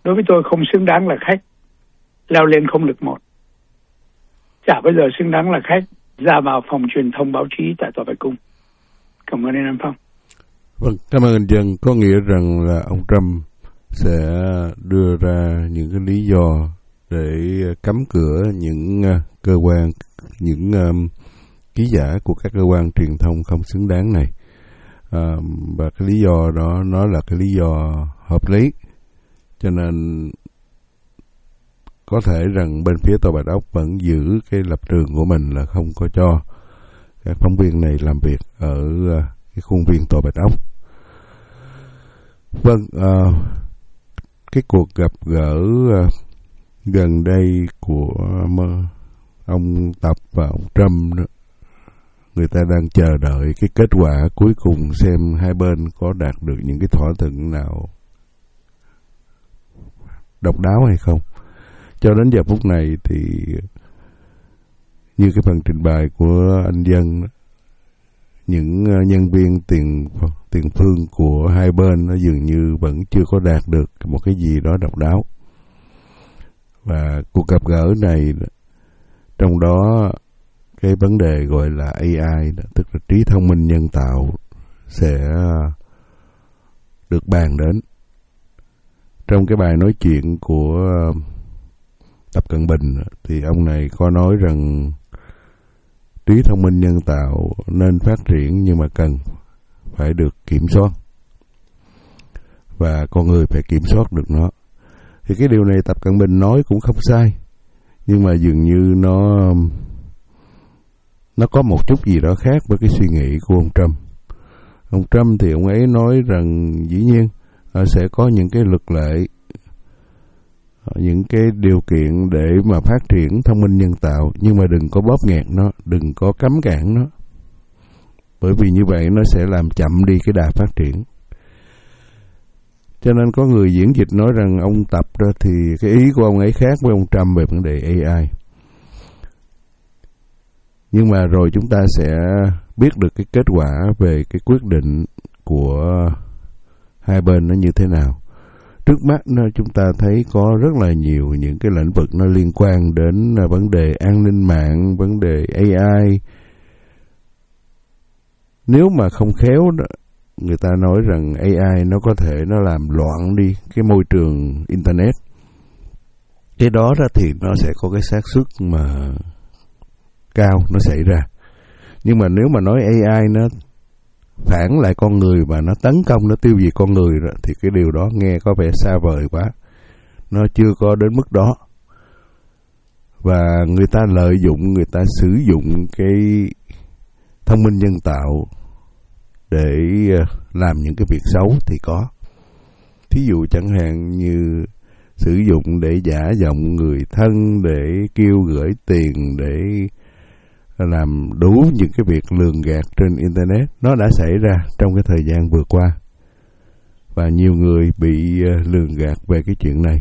Đối với tôi không xứng đáng là khách, leo lên không lực một. Chả bao giờ xứng đáng là khách ra vào phòng truyền thông báo chí tại Tòa Bạch Cung. Cảm ơn anh Phong. Vâng, cảm ơn anh Dân. Có nghĩa rằng là ông Trump sẽ đưa ra những cái lý do để cấm cửa những cơ quan, những ký giả của các cơ quan truyền thông không xứng đáng này. Và cái lý do đó nó là cái lý do hợp lý. Cho nên có thể rằng bên phía Tòa Bạch Ốc vẫn giữ cái lập trường của mình là không có cho các phóng viên này làm việc ở cái khuôn viên Tòa Bạch Ốc. Vâng, cái cuộc gặp gỡ gần đây của ông Tập và ông Trump đó, người ta đang chờ đợi cái kết quả cuối cùng xem hai bên có đạt được những cái thỏa thuận nào độc đáo hay không. Cho đến giờ phút này thì như cái phần trình bày của anh Dân, những nhân viên tiền phương của hai bên nó dường như vẫn chưa có đạt được một cái gì đó độc đáo. Và cuộc gặp gỡ này, trong đó cái vấn đề gọi là AI, tức là trí thông minh nhân tạo, sẽ được bàn đến. Trong cái bài nói chuyện của Tập Cận Bình thì ông này có nói rằng trí thông minh nhân tạo nên phát triển nhưng mà cần phải được kiểm soát, và con người phải kiểm soát được nó. Thì cái điều này Tập Cận Bình nói cũng không sai, nhưng mà dường như nó có một chút gì đó khác với cái suy nghĩ của ông Trump. Ông Trump thì ông ấy nói rằng dĩ nhiên sẽ có những cái luật lệ, những cái điều kiện để mà phát triển thông minh nhân tạo, nhưng mà đừng có bóp nghẹt nó, đừng có cấm cản nó, bởi vì như vậy nó sẽ làm chậm đi cái đà phát triển. Cho nên có người diễn dịch nói rằng ông Tập đó thì cái ý của ông ấy khác với ông Trump về vấn đề AI. Nhưng mà rồi chúng ta sẽ biết được cái kết quả về cái quyết định của hai bên nó như thế nào. Trước mắt chúng ta thấy có rất là nhiều những cái lĩnh vực nó liên quan đến vấn đề an ninh mạng, vấn đề AI. Nếu mà không khéo đó, người ta nói rằng AI nó có thể nó làm loạn đi cái môi trường Internet. Cái đó ra thì nó sẽ có cái xác suất mà cao nó xảy ra. Nhưng mà nếu mà nói AI nó phản lại con người và nó tấn công, nó tiêu diệt con người rồi, thì cái điều đó nghe có vẻ xa vời quá. Nó chưa có đến mức đó. Và người ta lợi dụng, người ta sử dụng cái thông minh nhân tạo để làm những cái việc xấu thì có. Thí dụ chẳng hạn như sử dụng để giả giọng người thân, để kêu gửi tiền, để làm đủ những cái việc lường gạt trên Internet. Nó đã xảy ra trong cái thời gian vừa qua, và nhiều người bị lường gạt về cái chuyện này.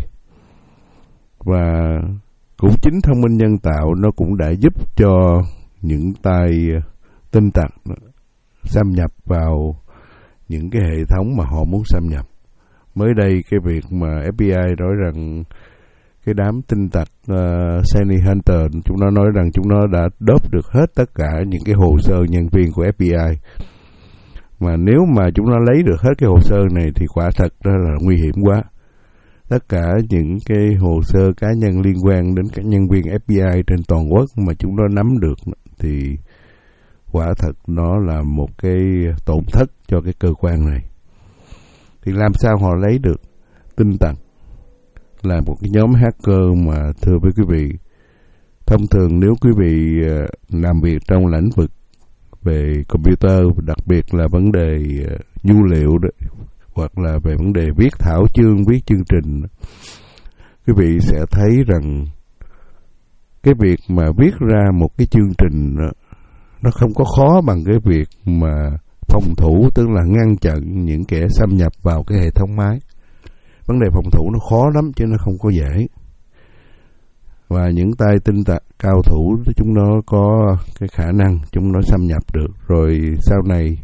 Và cũng chính thông minh nhân tạo nó cũng đã giúp cho những tay tin tặc xâm nhập vào những cái hệ thống mà họ muốn xâm nhập. Mới đây cái việc mà FBI nói rằng cái đám tin tặc Sunny Hunter, chúng nó nói rằng chúng nó đã đốt được hết tất cả những cái hồ sơ nhân viên của FBI. Mà nếu mà chúng nó lấy được hết cái hồ sơ này thì quả thật đó là nguy hiểm quá. Tất cả những cái hồ sơ cá nhân liên quan đến các nhân viên FBI trên toàn quốc mà chúng nó nắm được thì quả thật nó là một cái tổn thất cho cái cơ quan này. Thì làm sao họ lấy được? Tin tặc là một cái nhóm hacker mà thưa với quý vị, thông thường nếu quý vị làm việc trong lĩnh vực về computer, đặc biệt là vấn đề dữ liệu đó, hoặc là về vấn đề viết thảo chương, viết chương trình, quý vị sẽ thấy rằng cái việc mà viết ra một cái chương trình đó, nó không có khó bằng cái việc mà phòng thủ, tức là ngăn chặn những kẻ xâm nhập vào cái hệ thống máy. Vấn đề phòng thủ nó khó lắm chứ nó không có dễ. Và những tay tin tặc cao thủ chúng nó có cái khả năng chúng nó xâm nhập được. Rồi sau này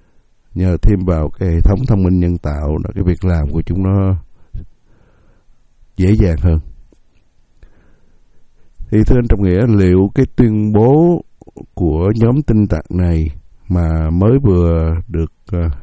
nhờ thêm vào cái hệ thống thông minh nhân tạo, cái việc làm của chúng nó dễ dàng hơn. Thì thưa anh Trọng Nghĩa, liệu cái tuyên bố của nhóm tin tặc này mà mới vừa được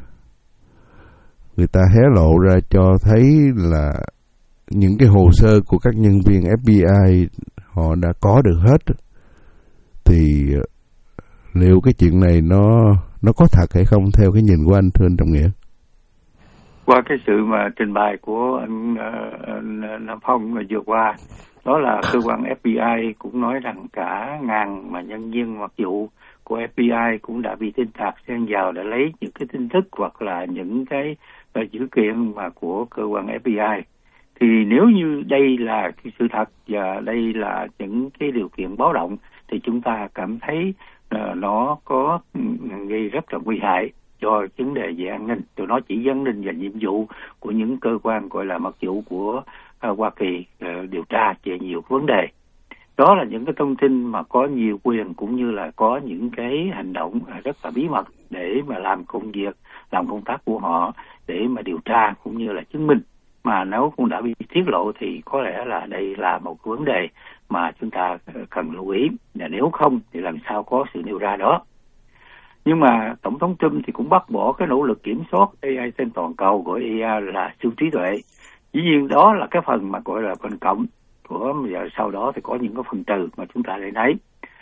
người ta hé lộ ra cho thấy là những cái hồ sơ của các nhân viên FBI họ đã có được hết, thì liệu cái chuyện này nó có thật hay không theo cái nhìn của anh, thưa anh Trọng Nghĩa? Qua cái sự mà trình bày của anh Nam Phong vừa qua, đó là cơ quan FBI cũng nói rằng cả ngàn mà nhân viên mật vụ của FBI cũng đã bị tin tặc xen vào để lấy những cái tin tức hoặc là những cái dữ kiện mà của cơ quan FBI. Thì nếu như đây là cái sự thật và đây là những cái điều kiện báo động thì chúng ta cảm thấy nó có gây rất là nguy hại cho vấn đề về an ninh. Tụi nó chỉ vấn định và nhiệm vụ của những cơ quan gọi là mật vụ của Hoa Kỳ điều tra về nhiều vấn đề. Đó là những cái thông tin mà có nhiều quyền cũng như là có những cái hành động rất là bí mật để mà làm công việc, làm công tác của họ để mà điều tra cũng như là chứng minh. Mà nếu cũng đã bị tiết lộ thì có lẽ là đây là một vấn đề mà chúng ta cần lưu ý. Và nếu không thì làm sao có sự nêu ra đó. Nhưng mà Tổng thống Trump thì cũng bác bỏ cái nỗ lực kiểm soát AI trên toàn cầu, gọi AI là siêu trí tuệ. Dĩ nhiên đó là cái phần mà gọi là phần cộng của giờ sau đó thì có những cái phần trừ mà chúng ta lại thấy.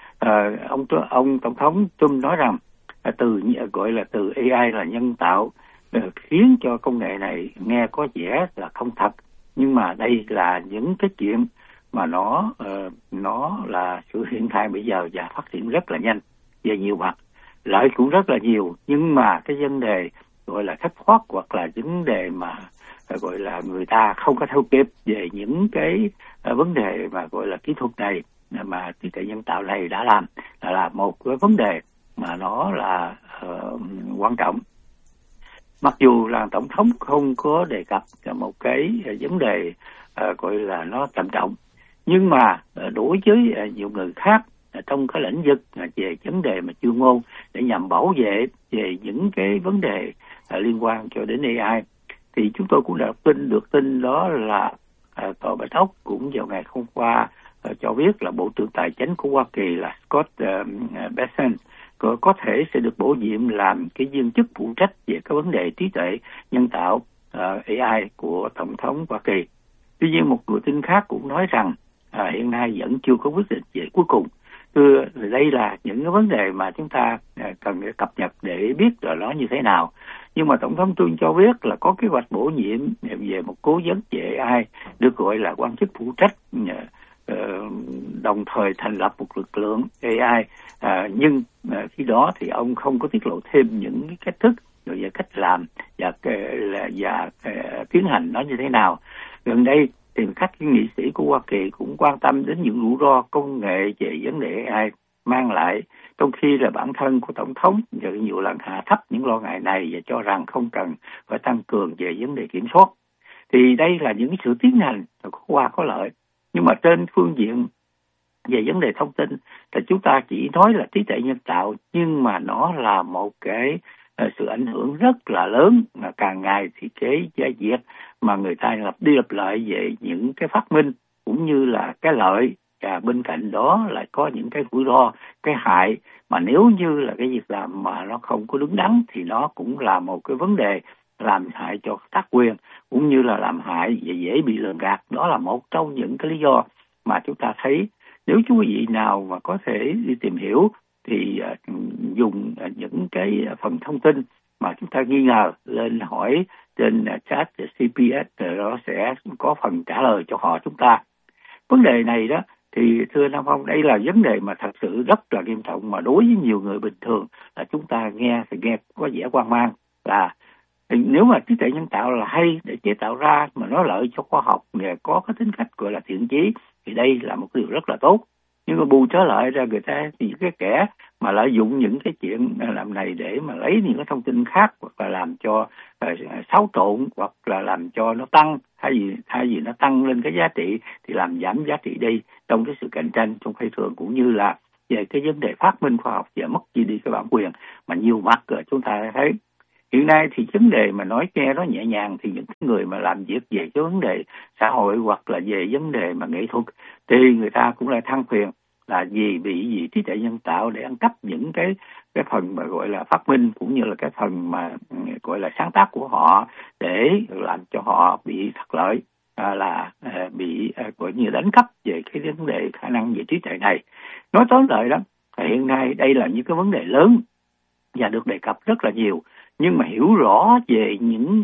Ông Tổng thống Trump nói rằng gọi là từ AI là nhân tạo khiến cho công nghệ này nghe có vẻ là không thật, nhưng mà đây là những cái chuyện mà nó là sự hiện tại bây giờ và phát triển rất là nhanh về nhiều mặt, lợi cũng rất là nhiều, nhưng mà cái vấn đề gọi là thất thoát hoặc là vấn đề mà gọi là người ta không có theo kịp về những cái vấn đề mà gọi là kỹ thuật này mà trí tuệ nhân tạo này đã làm là một cái vấn đề mà nó là quan trọng. Mặc dù là Tổng thống không có đề cập một cái vấn đề gọi là nó trầm trọng, nhưng mà đối với nhiều người khác trong cái lĩnh vực về vấn đề mà chuyên môn để nhằm bảo vệ về những cái vấn đề liên quan cho đến AI, thì chúng tôi cũng đã được tin đó là Tòa Bạch Ốc cũng vào ngày hôm qua cho biết là Bộ trưởng Tài chính của Hoa Kỳ là Scott Bessent có thể sẽ được bổ nhiệm làm cái viên chức phụ trách về các vấn đề trí tuệ nhân tạo AI của Tổng thống Hoa Kỳ. Tuy nhiên một nguồn tin khác cũng nói rằng hiện nay vẫn chưa có quyết định về cuối cùng. Đây là những cái vấn đề mà chúng ta cần cập nhật để biết là nó như thế nào. Nhưng mà Tổng thống Trump cho biết là có kế hoạch bổ nhiệm về một cố vấn về AI được gọi là quan chức phụ trách, đồng thời thành lập một lực lượng AI. Nhưng khi đó thì ông không có tiết lộ thêm những cái cách thức rồi về cách làm và tiến hành nó như thế nào. Gần đây thì các nghị sĩ của Hoa Kỳ cũng quan tâm đến những rủi ro công nghệ về vấn đề AI mang lại, trong khi là bản thân của Tổng thống nhiều lần hạ thấp những lo ngại này và cho rằng không cần phải tăng cường về vấn đề kiểm soát. Thì đây là những sự tiến hành có qua có lợi. Nhưng mà trên phương diện về vấn đề thông tin thì chúng ta chỉ nói là trí tuệ nhân tạo, nhưng mà nó là một cái sự ảnh hưởng rất là lớn, mà càng ngày thì cái việc mà người ta lặp đi lặp lại về những cái phát minh cũng như là cái lợi, và bên cạnh đó lại có những cái rủi ro, cái hại mà nếu như là cái việc làm mà nó không có đứng đắn thì nó cũng là một cái vấn đề làm hại cho tác quyền cũng như là làm hại và dễ bị lường gạt. Đó là một trong những cái lý do mà chúng ta thấy nếu quý vị nào mà có thể đi tìm hiểu thì dùng những cái phần thông tin mà chúng ta nghi ngờ lên hỏi trên chat CPS, nó sẽ có phần trả lời cho họ chúng ta. Vấn đề này đó thì thưa Nam Phong, đây là vấn đề mà thật sự rất là nghiêm trọng, mà đối với nhiều người bình thường là chúng ta nghe có vẻ hoang mang. Là nếu mà trí tuệ nhân tạo là hay để chế tạo ra mà nó lợi cho khoa học và có cái tính cách gọi là thiện chí thì đây là một điều rất là tốt. Nhưng mà bù trở lại ra người ta thì những cái kẻ mà lợi dụng những cái chuyện làm này để mà lấy những cái thông tin khác hoặc là làm cho xáo trộn hoặc là làm cho nó tăng, thay vì nó tăng lên cái giá trị thì làm giảm giá trị đi trong cái sự cạnh tranh trong thị trường, cũng như là về cái vấn đề phát minh khoa học và mất đi cái bản quyền mà nhiều mặt rồi chúng ta thấy. Hiện nay thì vấn đề mà nói nghe nó nhẹ nhàng, thì những người mà làm việc về cái vấn đề xã hội hoặc là về vấn đề mà nghệ thuật thì người ta cũng lại than phiền là bị trí tuệ nhân tạo để ăn cắp những cái phần mà gọi là phát minh, cũng như là cái phần mà gọi là sáng tác của họ, để làm cho họ bị thất lợi, bị gọi như đánh cắp về cái vấn đề khả năng về trí tuệ này. Nói tóm lại đó, hiện nay đây là những cái vấn đề lớn và được đề cập rất là nhiều, nhưng mà hiểu rõ về những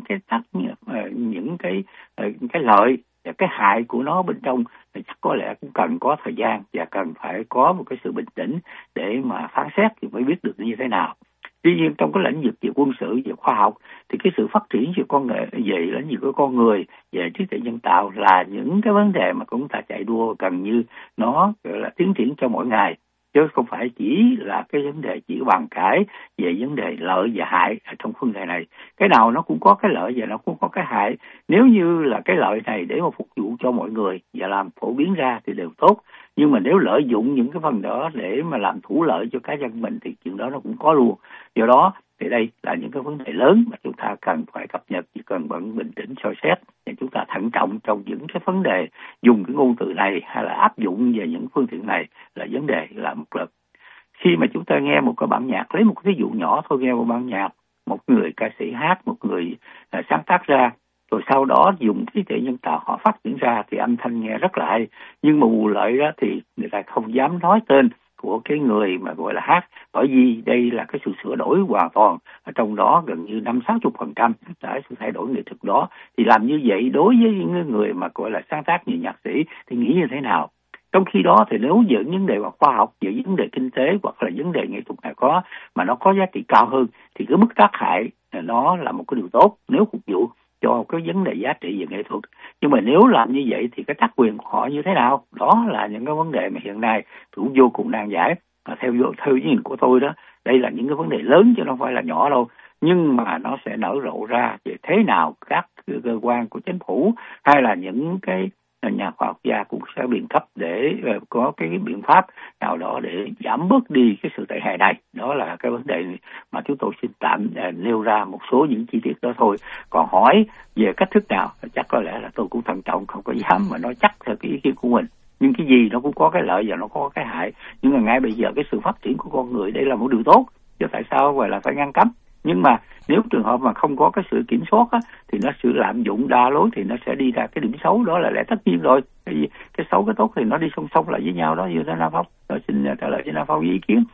cái lợi và cái hại của nó bên trong thì chắc có lẽ cũng cần có thời gian và cần phải có một cái sự bình tĩnh để mà phán xét thì mới biết được như thế nào. Tuy nhiên trong cái lĩnh vực về quân sự, về khoa học thì cái sự phát triển về công nghệ, về lĩnh vực của con người, về trí tuệ nhân tạo là những cái vấn đề mà chúng ta chạy đua gần như nó gọi là tiến triển cho mỗi ngày, chứ không phải chỉ là cái vấn đề chỉ bàn cãi về vấn đề lợi và hại trong vấn đề này. Cái nào nó cũng có cái lợi và nó cũng có cái hại. Nếu như là cái lợi này để mà phục vụ cho mọi người và làm phổ biến ra thì đều tốt, nhưng mà nếu lợi dụng những cái phần đó để mà làm thủ lợi cho cá nhân mình thì chuyện đó nó cũng có luôn. Do đó thì đây là những cái vấn đề lớn mà chúng ta cần phải cập nhật, chỉ cần vẫn bình tĩnh soi xét và chúng ta thận trọng trong những cái vấn đề dùng cái ngôn từ này hay là áp dụng về những phương tiện này là vấn đề là một lực. Khi mà chúng ta nghe một cái bản nhạc, lấy một cái ví dụ nhỏ thôi, nghe một bản nhạc, một người ca sĩ hát, một người sáng tác ra, rồi sau đó dùng trí tuệ nhân tạo họ phát triển ra thì âm thanh nghe rất là hay, nhưng mà vụ lợi đó thì người ta không dám nói tên của cái người mà gọi là hát, bởi vì đây là cái sự sửa đổi hoàn toàn, ở trong đó gần như 50-60% là sự thay đổi nghệ thuật đó. Thì làm như vậy đối với những người mà gọi là sáng tác như nhạc sĩ thì nghĩ như thế nào? Trong khi đó thì nếu những vấn đề khoa học, về vấn đề kinh tế hoặc là vấn đề nghệ thuật này có mà nó có giá trị cao hơn thì cái mức tác hại nó là một cái điều tốt nếu phục vụ cho cái vấn đề giá trị về nghệ thuật. Nhưng mà nếu làm như vậy thì cái tác quyền của họ như thế nào? Đó là những cái vấn đề mà hiện nay cũng vô cùng nan giải. Theo nhìn của tôi đó, đây là những cái vấn đề lớn chứ không phải là nhỏ đâu. Nhưng mà nó sẽ nở rộ ra về thế nào các cơ quan của chính phủ hay là những cái nhà khoa học gia cũng sẽ biện cấp để có cái biện pháp nào đó để giảm bớt đi cái sự tệ hại này. Đó là cái vấn đề mà chúng tôi xin tạm nêu ra một số những chi tiết đó thôi. Còn hỏi về cách thức nào chắc có lẽ là tôi cũng thận trọng, không có dám mà nói chắc theo cái ý kiến của mình. Nhưng cái gì nó cũng có cái lợi và nó có cái hại. Nhưng mà ngay bây giờ cái sự phát triển của con người đây là một điều tốt, chứ tại sao phải là phải ngăn cấm. Nhưng mà nếu trường hợp mà không có cái sự kiểm soát á, thì nó sự lạm dụng đa lối thì nó sẽ đi ra cái điểm xấu, đó là lẽ tất nhiên rồi. Cái xấu cái tốt thì nó đi song song lại với nhau đó, như thế Nam Phong. Tôi xin trả lời cho Nam Phong với ý kiến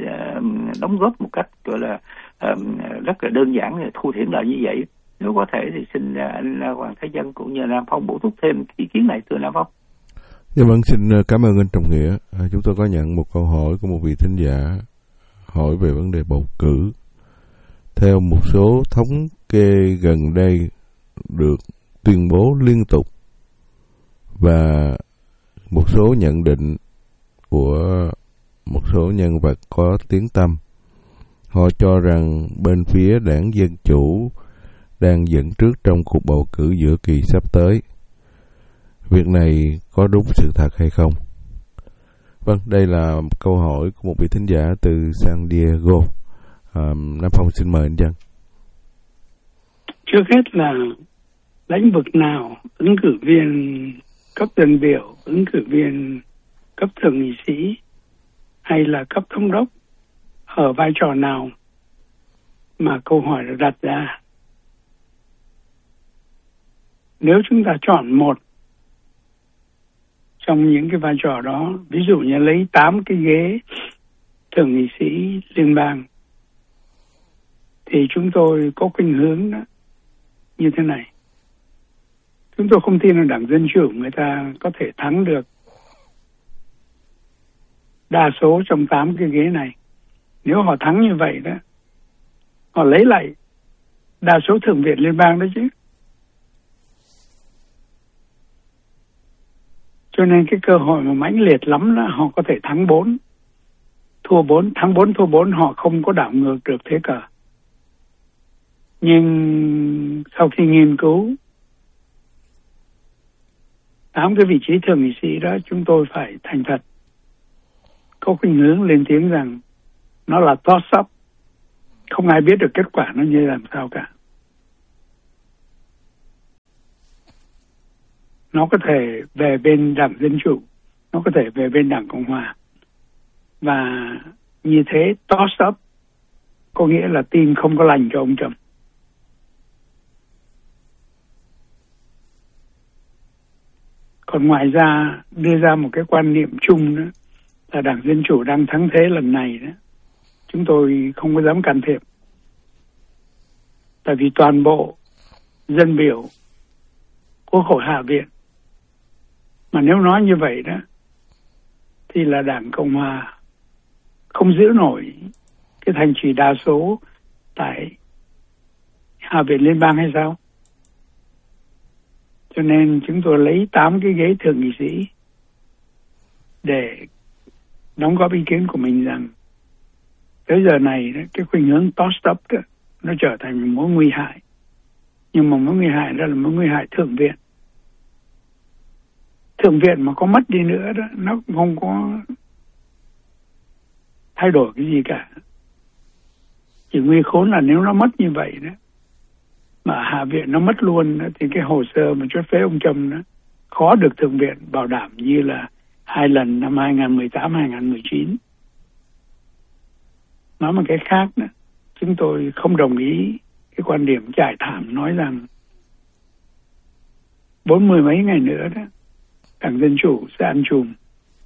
đóng góp một cách gọi là rất là đơn giản, thu thiển là như vậy. Nếu có thể thì xin anh Hoàng Thái Dân cũng như Nam Phong bổ túc thêm ý kiến này, thưa Nam Phong. Dạ vâng, xin cảm ơn anh Trọng Nghĩa. Chúng tôi có nhận một câu hỏi của một vị thính giả hỏi về vấn đề bầu cử. Theo một số thống kê gần đây được tuyên bố liên tục và một số nhận định của một số nhân vật có tiếng tăm, họ cho rằng bên phía đảng Dân Chủ đang dẫn trước trong cuộc bầu cử giữa kỳ sắp tới. Việc này có đúng sự thật hay không? Vâng, đây là câu hỏi của một vị thính giả từ San Diego. Nam Phong xin mời anh Dân. Trước hết là lĩnh vực nào ứng cử viên cấp dân biểu, ứng cử viên cấp thượng nghị sĩ hay là cấp thống đốc ở vai trò nào mà câu hỏi được đặt ra. Nếu chúng ta chọn một trong những cái vai trò đó, ví dụ như lấy 8 cái ghế thượng nghị sĩ liên bang, thì chúng tôi có khuynh hướng đó, như thế này. Chúng tôi không tin là Đảng Dân Chủ người ta có thể thắng được đa số trong 8 cái ghế này. Nếu họ thắng như vậy đó, họ lấy lại đa số Thượng viện liên bang đó chứ. Cho nên cái cơ hội mà mãnh liệt lắm đó, họ có thể thắng 4, thua 4, thắng 4, thua 4, họ không có đảo ngược được thế cờ. Nhưng sau khi nghiên cứu 8 cái vị trí thượng nghị sĩ đó, chúng tôi phải thành thật có khuynh hướng lên tiếng rằng nó là toss up, Không ai biết được kết quả nó như làm sao cả. Nó có thể về bên Đảng Dân Chủ, nó có thể về bên Đảng Cộng Hòa. Và như thế toss up có nghĩa là tin không có lành cho ông Trump. Còn ngoài ra đưa ra một cái quan niệm chung đó là Đảng Dân Chủ đang thắng thế lần này đó, chúng tôi không có dám can thiệp. Tại vì toàn bộ dân biểu Quốc hội Hạ viện, mà nếu nói như vậy đó thì là Đảng Cộng Hòa không giữ nổi cái thành trì đa số tại Hạ viện Liên bang hay sao? Cho nên chúng tôi lấy 8 cái ghế thượng nghị sĩ để đóng góp ý kiến của mình rằng tới giờ này đó, cái khuynh hướng toss up đó, nó trở thành một mối nguy hại. Nhưng mà mối nguy hại đó là mối nguy hại thượng viện. Thượng viện mà có mất đi nữa đó, nó cũng không có thay đổi cái gì cả. Chỉ nguy khốn là nếu nó mất như vậy đó, mà Hạ viện nó mất luôn đó, thì cái hồ sơ mà chốt phế ông Trump đó khó được thượng viện bảo đảm như là 2 lần năm 2018-2019. Nói một cái khác đó, chúng tôi không đồng ý cái quan điểm trải thảm nói rằng 40 mấy ngày nữa đó Đảng Dân Chủ sẽ ăn chùm.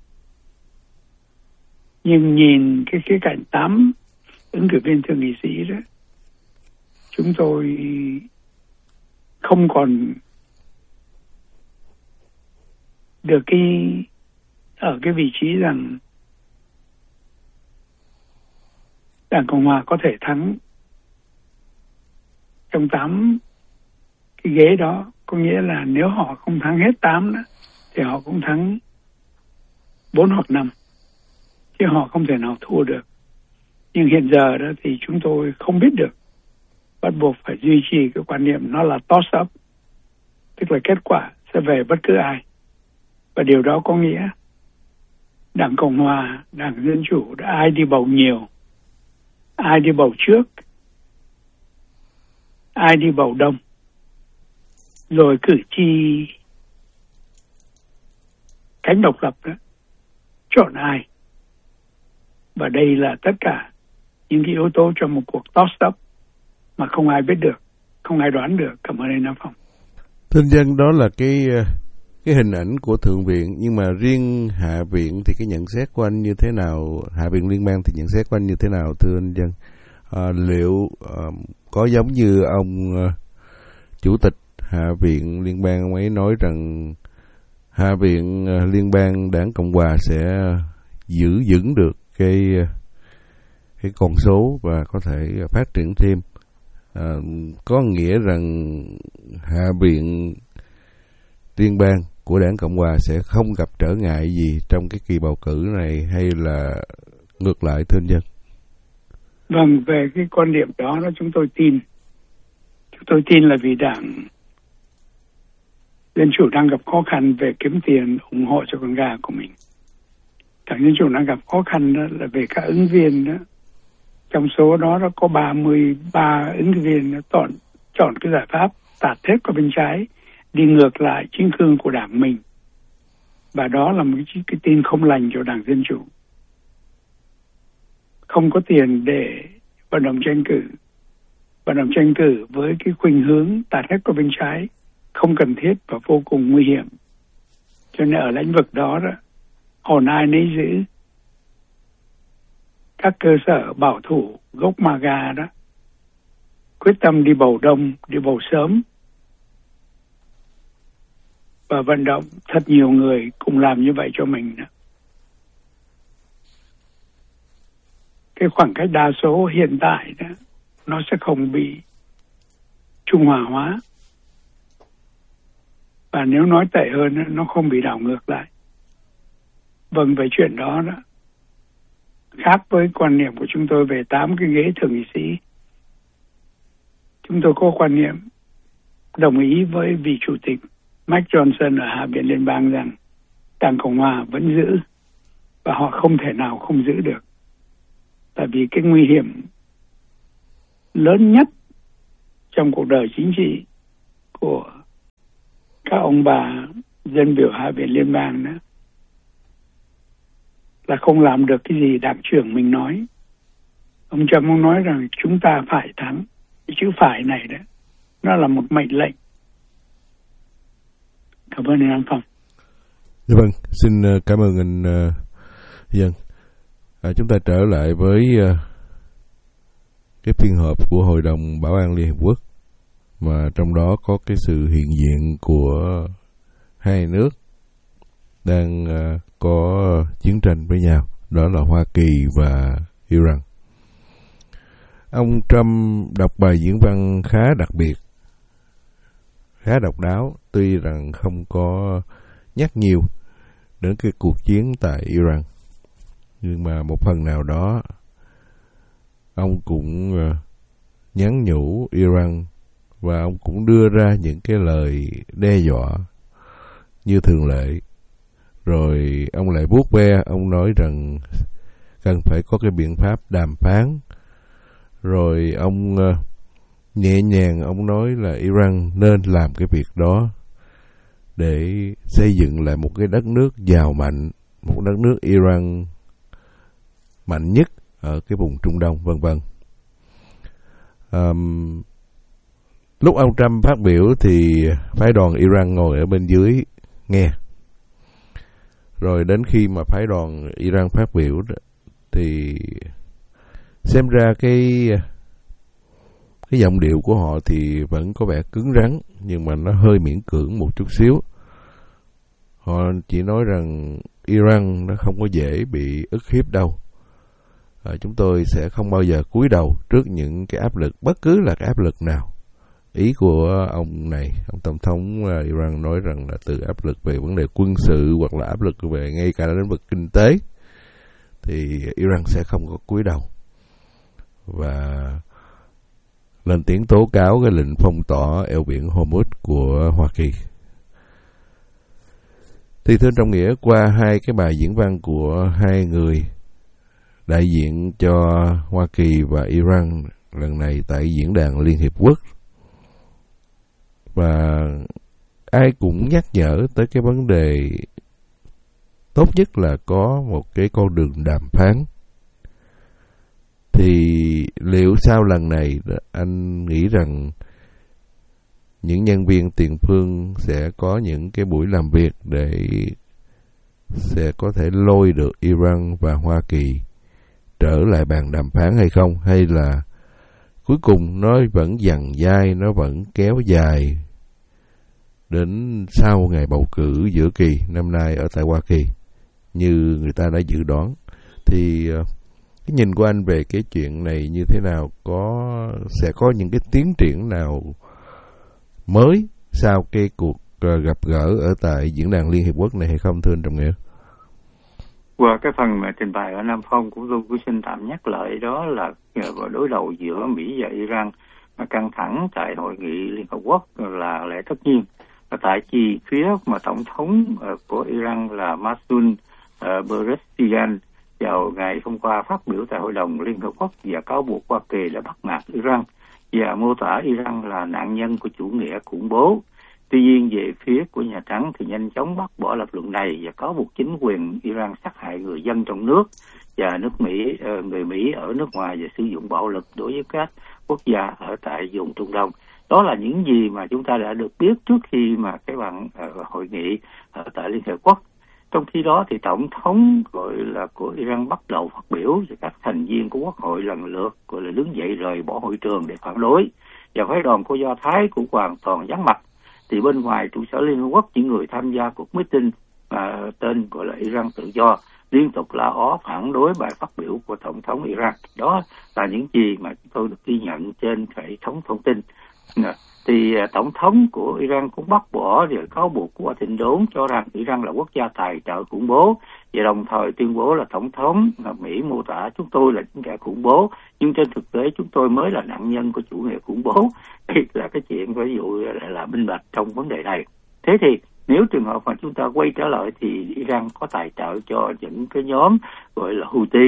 Nhưng nhìn cái khía cạnh 8 ứng cử viên thượng nghị sĩ đó, chúng tôi không còn được ở cái vị trí rằng Đảng Cộng Hòa có thể thắng trong 8 cái ghế đó. Có nghĩa là nếu họ không thắng hết 8 đó, thì họ cũng thắng 4 hoặc 5. Chứ họ không thể nào thua được. Nhưng hiện giờ đó thì chúng tôi không biết được. Bắt buộc phải duy trì cái quan niệm nó là toss up. Tức là kết quả sẽ về bất cứ ai. Và điều đó có nghĩa Đảng Cộng Hòa, Đảng Dân Chủ ai đi bầu nhiều, ai đi bầu trước, ai đi bầu đông, rồi cử tri cánh độc lập đó chọn ai. Và đây là tất cả những cái yếu tố trong một cuộc toss up mà không ai biết được, không ai đoán được. Cảm ơn anh Nam Phong. Thưa dân, đó là cái hình ảnh của Thượng viện, nhưng mà riêng Hạ viện thì cái nhận xét của anh như thế nào? Hạ viện Liên bang thì nhận xét của anh như thế nào, thưa anh Dân? Liệu có giống như ông Chủ tịch Hạ viện Liên bang, ông ấy nói rằng Hạ viện Liên bang Đảng Cộng Hòa sẽ giữ vững được cái con số và có thể phát triển thêm? Có nghĩa rằng Hạ viện Liên bang của Đảng Cộng Hòa sẽ không gặp trở ngại gì trong cái kỳ bầu cử này, hay là ngược lại, thưa anh Dân? Vâng, về cái quan điểm đó chúng tôi tin. Chúng tôi tin là vì Đảng Dân Chủ đang gặp khó khăn về kiếm tiền ủng hộ cho con gà của mình. Đảng Dân Chủ đang gặp khó khăn đó là về các ứng viên đó. Trong số đó nó có 33 ứng viên nó chọn cái giải pháp tạt hết qua bên trái, đi ngược lại chính cương của đảng mình. Và đó là một cái tin không lành cho Đảng Dân Chủ. Không có tiền để vận động tranh cử. Vận động tranh cử với cái khuynh hướng tạt hết qua bên trái không cần thiết và vô cùng nguy hiểm. Cho nên ở lĩnh vực đó hồn ai nấy giữ. Các cơ sở bảo thủ gốc MAGA đó quyết tâm đi bầu đông, đi bầu sớm và vận động thật nhiều người cùng làm như vậy cho mình đó. Cái khoảng cách đa số hiện tại đó nó sẽ không bị trung hòa hóa, và nếu nói tệ hơn nó không bị đảo ngược lại. Vâng, về chuyện đó khác với quan niệm của chúng tôi về 8 cái ghế thượng nghị sĩ. Chúng tôi có quan niệm đồng ý với vị chủ tịch Mike Johnson ở Hạ viện Liên bang rằng Đảng Cộng Hòa vẫn giữ và họ không thể nào không giữ được. Tại vì cái nguy hiểm lớn nhất trong cuộc đời chính trị của các ông bà dân biểu Hạ viện Liên bang đó là không làm được cái gì đảng trưởng mình nói. Ông Trump ông nói rằng chúng ta phải thắng. Cái chữ phải này đó, nó là một mệnh lệnh. Cảm ơn anh Phong. Dạ vâng, xin cảm ơn anh Dân. Chúng ta trở lại với cái phiên họp của Hội đồng Bảo an Liên Hiệp Quốc, mà trong đó có cái sự hiện diện của hai nước đang có chiến tranh với nhau, đó là Hoa Kỳ và Iran. Ông Trump đọc bài diễn văn khá đặc biệt, khá độc đáo, tuy rằng không có nhắc nhiều đến cái cuộc chiến tại Iran, nhưng mà một phần nào đó ông cũng nhắn nhủ Iran và ông cũng đưa ra những cái lời đe dọa như thường lệ. Rồi ông lại vuốt ve, ông nói rằng cần phải có cái biện pháp đàm phán. Rồi ông nhẹ nhàng ông nói là Iran nên làm cái việc đó để xây dựng lại một cái đất nước giàu mạnh, một đất nước Iran mạnh nhất ở cái vùng Trung Đông, vân vân. Lúc ông Trump phát biểu thì phái đoàn Iran ngồi ở bên dưới nghe. Rồi đến khi mà phái đoàn Iran phát biểu thì xem ra cái giọng điệu của họ thì vẫn có vẻ cứng rắn, nhưng mà nó hơi miễn cưỡng một chút xíu. Họ chỉ nói rằng Iran nó không có dễ bị ức hiếp đâu. Chúng tôi sẽ không bao giờ cúi đầu trước những cái áp lực, bất cứ là cái áp lực nào. Ý của ông này, ông Tổng thống Iran nói rằng là từ áp lực về vấn đề quân sự hoặc là áp lực về ngay cả lĩnh vực kinh tế thì Iran sẽ không có cúi đầu. Và lên tiếng tố cáo cái lệnh phong tỏa eo biển Hormuz của Hoa Kỳ. Thì thưa trong nghĩa, qua hai cái bài diễn văn của hai người đại diện cho Hoa Kỳ và Iran lần này tại Diễn đàn Liên Hiệp Quốc, và ai cũng nhắc nhở tới cái vấn đề tốt nhất là có một cái con đường đàm phán. Thì liệu sau lần này anh nghĩ rằng những nhân viên tiền phương sẽ có những cái buổi làm việc để sẽ có thể lôi được Iran và Hoa Kỳ trở lại bàn đàm phán hay không? Hay là cuối cùng nó vẫn dằng dai, nó vẫn kéo dài đến sau ngày bầu cử giữa kỳ năm nay ở tại Hoa Kỳ như người ta đã dự đoán? Thì cái nhìn của anh về cái chuyện này như thế nào? Sẽ có những cái tiến triển nào mới sau cái cuộc gặp gỡ ở tại Diễn đàn Liên Hiệp Quốc này hay không, thưa anh Trọng Nghĩa? Qua cái phần mà trình bày ở Nam Phong của tôi cũng xin tạm nhắc lại, đó là đối đầu giữa Mỹ và Iran căng thẳng tại hội nghị Liên Hợp Quốc là lẽ tất nhiên. Tại chi phía mà tổng thống của Iran là Masoud Pezeshkian vào ngày hôm qua phát biểu tại Hội đồng Liên Hợp Quốc và cáo buộc Hoa Kỳ đã bắt nạt Iran và mô tả Iran là nạn nhân của chủ nghĩa khủng bố. Tuy nhiên, về phía của Nhà Trắng thì nhanh chóng bác bỏ lập luận này và cáo buộc chính quyền Iran sát hại người dân trong nước và người Mỹ ở nước ngoài và sử dụng bạo lực đối với các quốc gia ở tại vùng Trung Đông. Đó là những gì mà chúng ta đã được biết trước khi mà cái bàn hội nghị ở tại Liên Hợp Quốc. Trong khi đó thì tổng thống gọi là của Iran bắt đầu phát biểu và các thành viên của Quốc hội lần lượt gọi là đứng dậy rời bỏ hội trường để phản đối, và phái đoàn của Do Thái cũng hoàn toàn vắng mặt. Thì bên ngoài trụ sở Liên Hợp Quốc, những người tham gia cuộc meeting tên gọi là Iran tự do liên tục la ó phản đối bài phát biểu của tổng thống Iran. Đó là những gì mà chúng tôi được ghi nhận trên hệ thống thông tin. Thì tổng thống của Iran cũng bác bỏ điều cáo buộc của Washington cho rằng Iran là quốc gia tài trợ khủng bố, và đồng thời tuyên bố là tổng thống Mỹ mô tả chúng tôi là những kẻ khủng bố, nhưng trên thực tế chúng tôi mới là nạn nhân của chủ nghĩa khủng bố. Đây là cái chuyện ví dụ là minh bạch trong vấn đề này. Thế thì nếu trường hợp mà chúng ta quay trở lại thì Iran có tài trợ cho những cái nhóm gọi là Houthi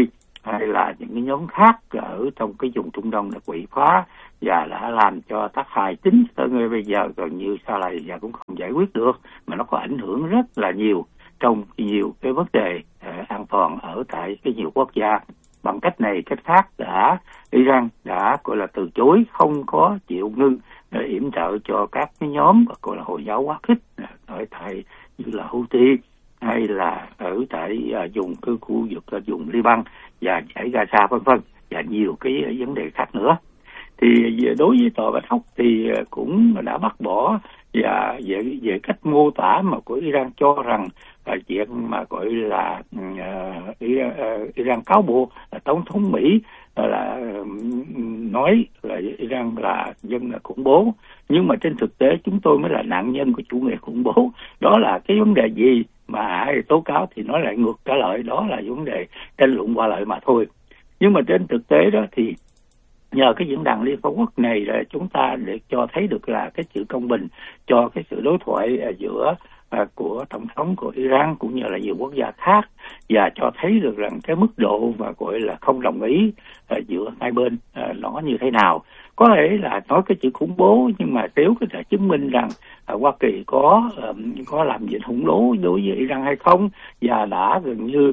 hay là những cái nhóm khác ở trong cái vùng Trung Đông đã quậy phá và đã làm cho tác hại chính tới người bây giờ gần như sau này và cũng không giải quyết được, mà nó có ảnh hưởng rất là nhiều trong nhiều cái vấn đề an toàn ở tại cái nhiều quốc gia. Bằng cách này cách khác Iran đã gọi là từ chối, không có chịu ngưng yểm trợ cho các cái nhóm gọi là Hồi giáo quá khích ở tại như là Houthi hay là ở tại vùng cái khu vực vùng Liban và giải Gaza vân vân và nhiều cái vấn đề khác nữa. Thì đối với tòa Bạch Ốc thì cũng đã bác bỏ và về cách mô tả mà của Iran cho rằng chuyện mà gọi là Iran cáo buộc là tổng thống Mỹ là nói là Iran là dân là khủng bố, nhưng mà trên thực tế chúng tôi mới là nạn nhân của chủ nghĩa khủng bố. Đó là cái vấn đề gì mà ai tố cáo thì nói lại ngược trả lời, đó là vấn đề tranh luận qua lại mà thôi. Nhưng mà trên thực tế đó thì nhờ cái diễn đàn Liên Hợp Quốc này là chúng ta để cho thấy được là cái sự công bình cho cái sự đối thoại giữa của tổng thống của Iran cũng như là nhiều quốc gia khác, và cho thấy được rằng cái mức độ mà gọi là không đồng ý giữa hai bên nó như thế nào. Có thể là nói cái chữ khủng bố, nhưng mà nếu có thể chứng minh rằng Hoa Kỳ có làm gì khủng bố đối với Iran hay không, và đã gần như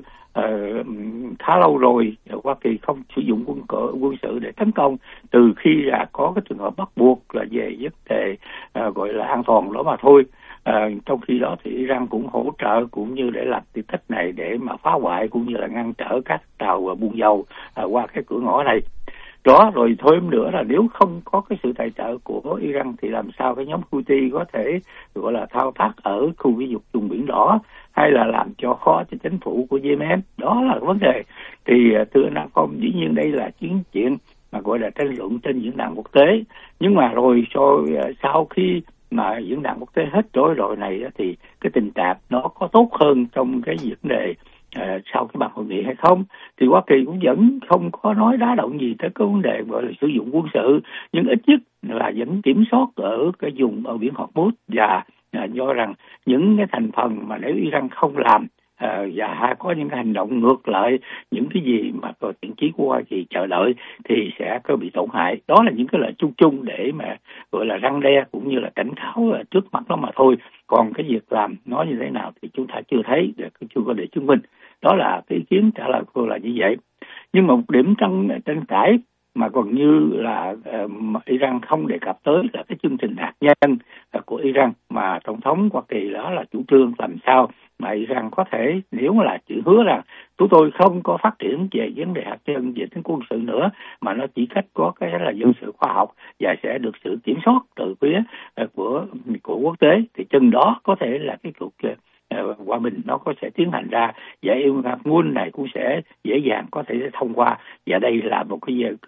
khá lâu rồi Hoa Kỳ không sử dụng quân sự để tấn công từ khi là có cái trường hợp bắt buộc là về vấn đề gọi là an toàn đó mà thôi. Trong khi đó thì Iran cũng hỗ trợ cũng như để làm tiết tích này để mà phá hoại cũng như là ngăn trở các tàu buôn dầu qua cái cửa ngõ này. Đó rồi thêm nữa là nếu không có cái sự tài trợ của Iran thì làm sao cái nhóm Houthi có thể gọi là thao tác ở khu vực vùng Biển Đỏ hay là làm cho khó cho chính phủ của Yemen. Đó là vấn đề. Thì thưa Nam Phong, dĩ nhiên đây là chuyện mà gọi là tranh luận trên diễn đàn quốc tế, nhưng mà rồi sau khi mà diễn đàn quốc tế hết rồi này thì cái tình trạng nó có tốt hơn trong cái vấn đề sau cái bàn hội nghị hay không, thì Hoa Kỳ cũng vẫn không có nói đá động gì tới cái vấn đề gọi là sử dụng quân sự, nhưng ít nhất là vẫn kiểm soát ở cái vùng ở biển Hormuz và do rằng những cái thành phần mà nếu Iran không làm và có những cái hành động ngược lại những cái gì mà thiện chí của Hoa Kỳ chờ đợi thì sẽ có bị tổn hại. Đó là những cái lời chung để mà gọi là răn đe cũng như là cảnh cáo trước mắt đó mà thôi. Còn cái việc làm nó như thế nào thì chúng ta chưa thấy, chưa có để chứng minh. Đó là cái ý kiến trả lời của là như vậy. Nhưng mà một điểm tranh cãi mà gần như là Iran không đề cập tới là cái chương trình hạt nhân của Iran mà Tổng thống Hoa Kỳ đó là chủ trương làm sao mà Iran có thể, nếu là chữ hứa rằng chúng tôi không có phát triển về vấn đề hạt nhân, về tính quân sự nữa, mà nó chỉ cách có cái là dân sự khoa học và sẽ được sự kiểm soát từ phía của quốc tế, thì chừng đó có thể là cái cuộc hòa bình nó có sẽ tiến hành ra, và Iran này cũng sẽ dễ dàng có thể thông qua. Và đây là một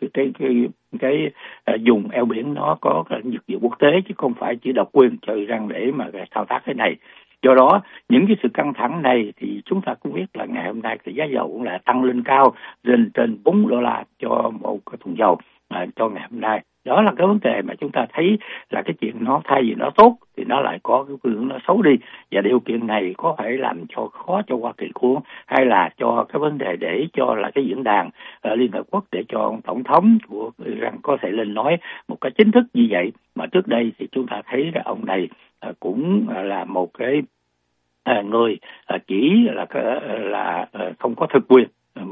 cái vùng eo biển nó có cái nhược vụ quốc tế chứ không phải chỉ độc quyền cho Iran để mà thao tác cái này. Do đó những cái sự căng thẳng này thì chúng ta cũng biết là ngày hôm nay thì giá dầu cũng là tăng lên cao, lên trên $4 cho một cái thùng dầu cho ngày hôm nay. Đó là cái vấn đề mà chúng ta thấy là cái chuyện nó thay vì nó tốt thì nó lại có cái hướng nó xấu đi, và điều kiện này có thể làm cho khó cho Hoa Kỳ cuốn, hay là cho cái vấn đề để cho là cái diễn đàn Liên Hợp Quốc để cho ông tổng thống của Iran có thể lên nói một cái chính thức như vậy. Mà trước đây thì chúng ta thấy là ông này cũng là một cái người chỉ là không có thực quyền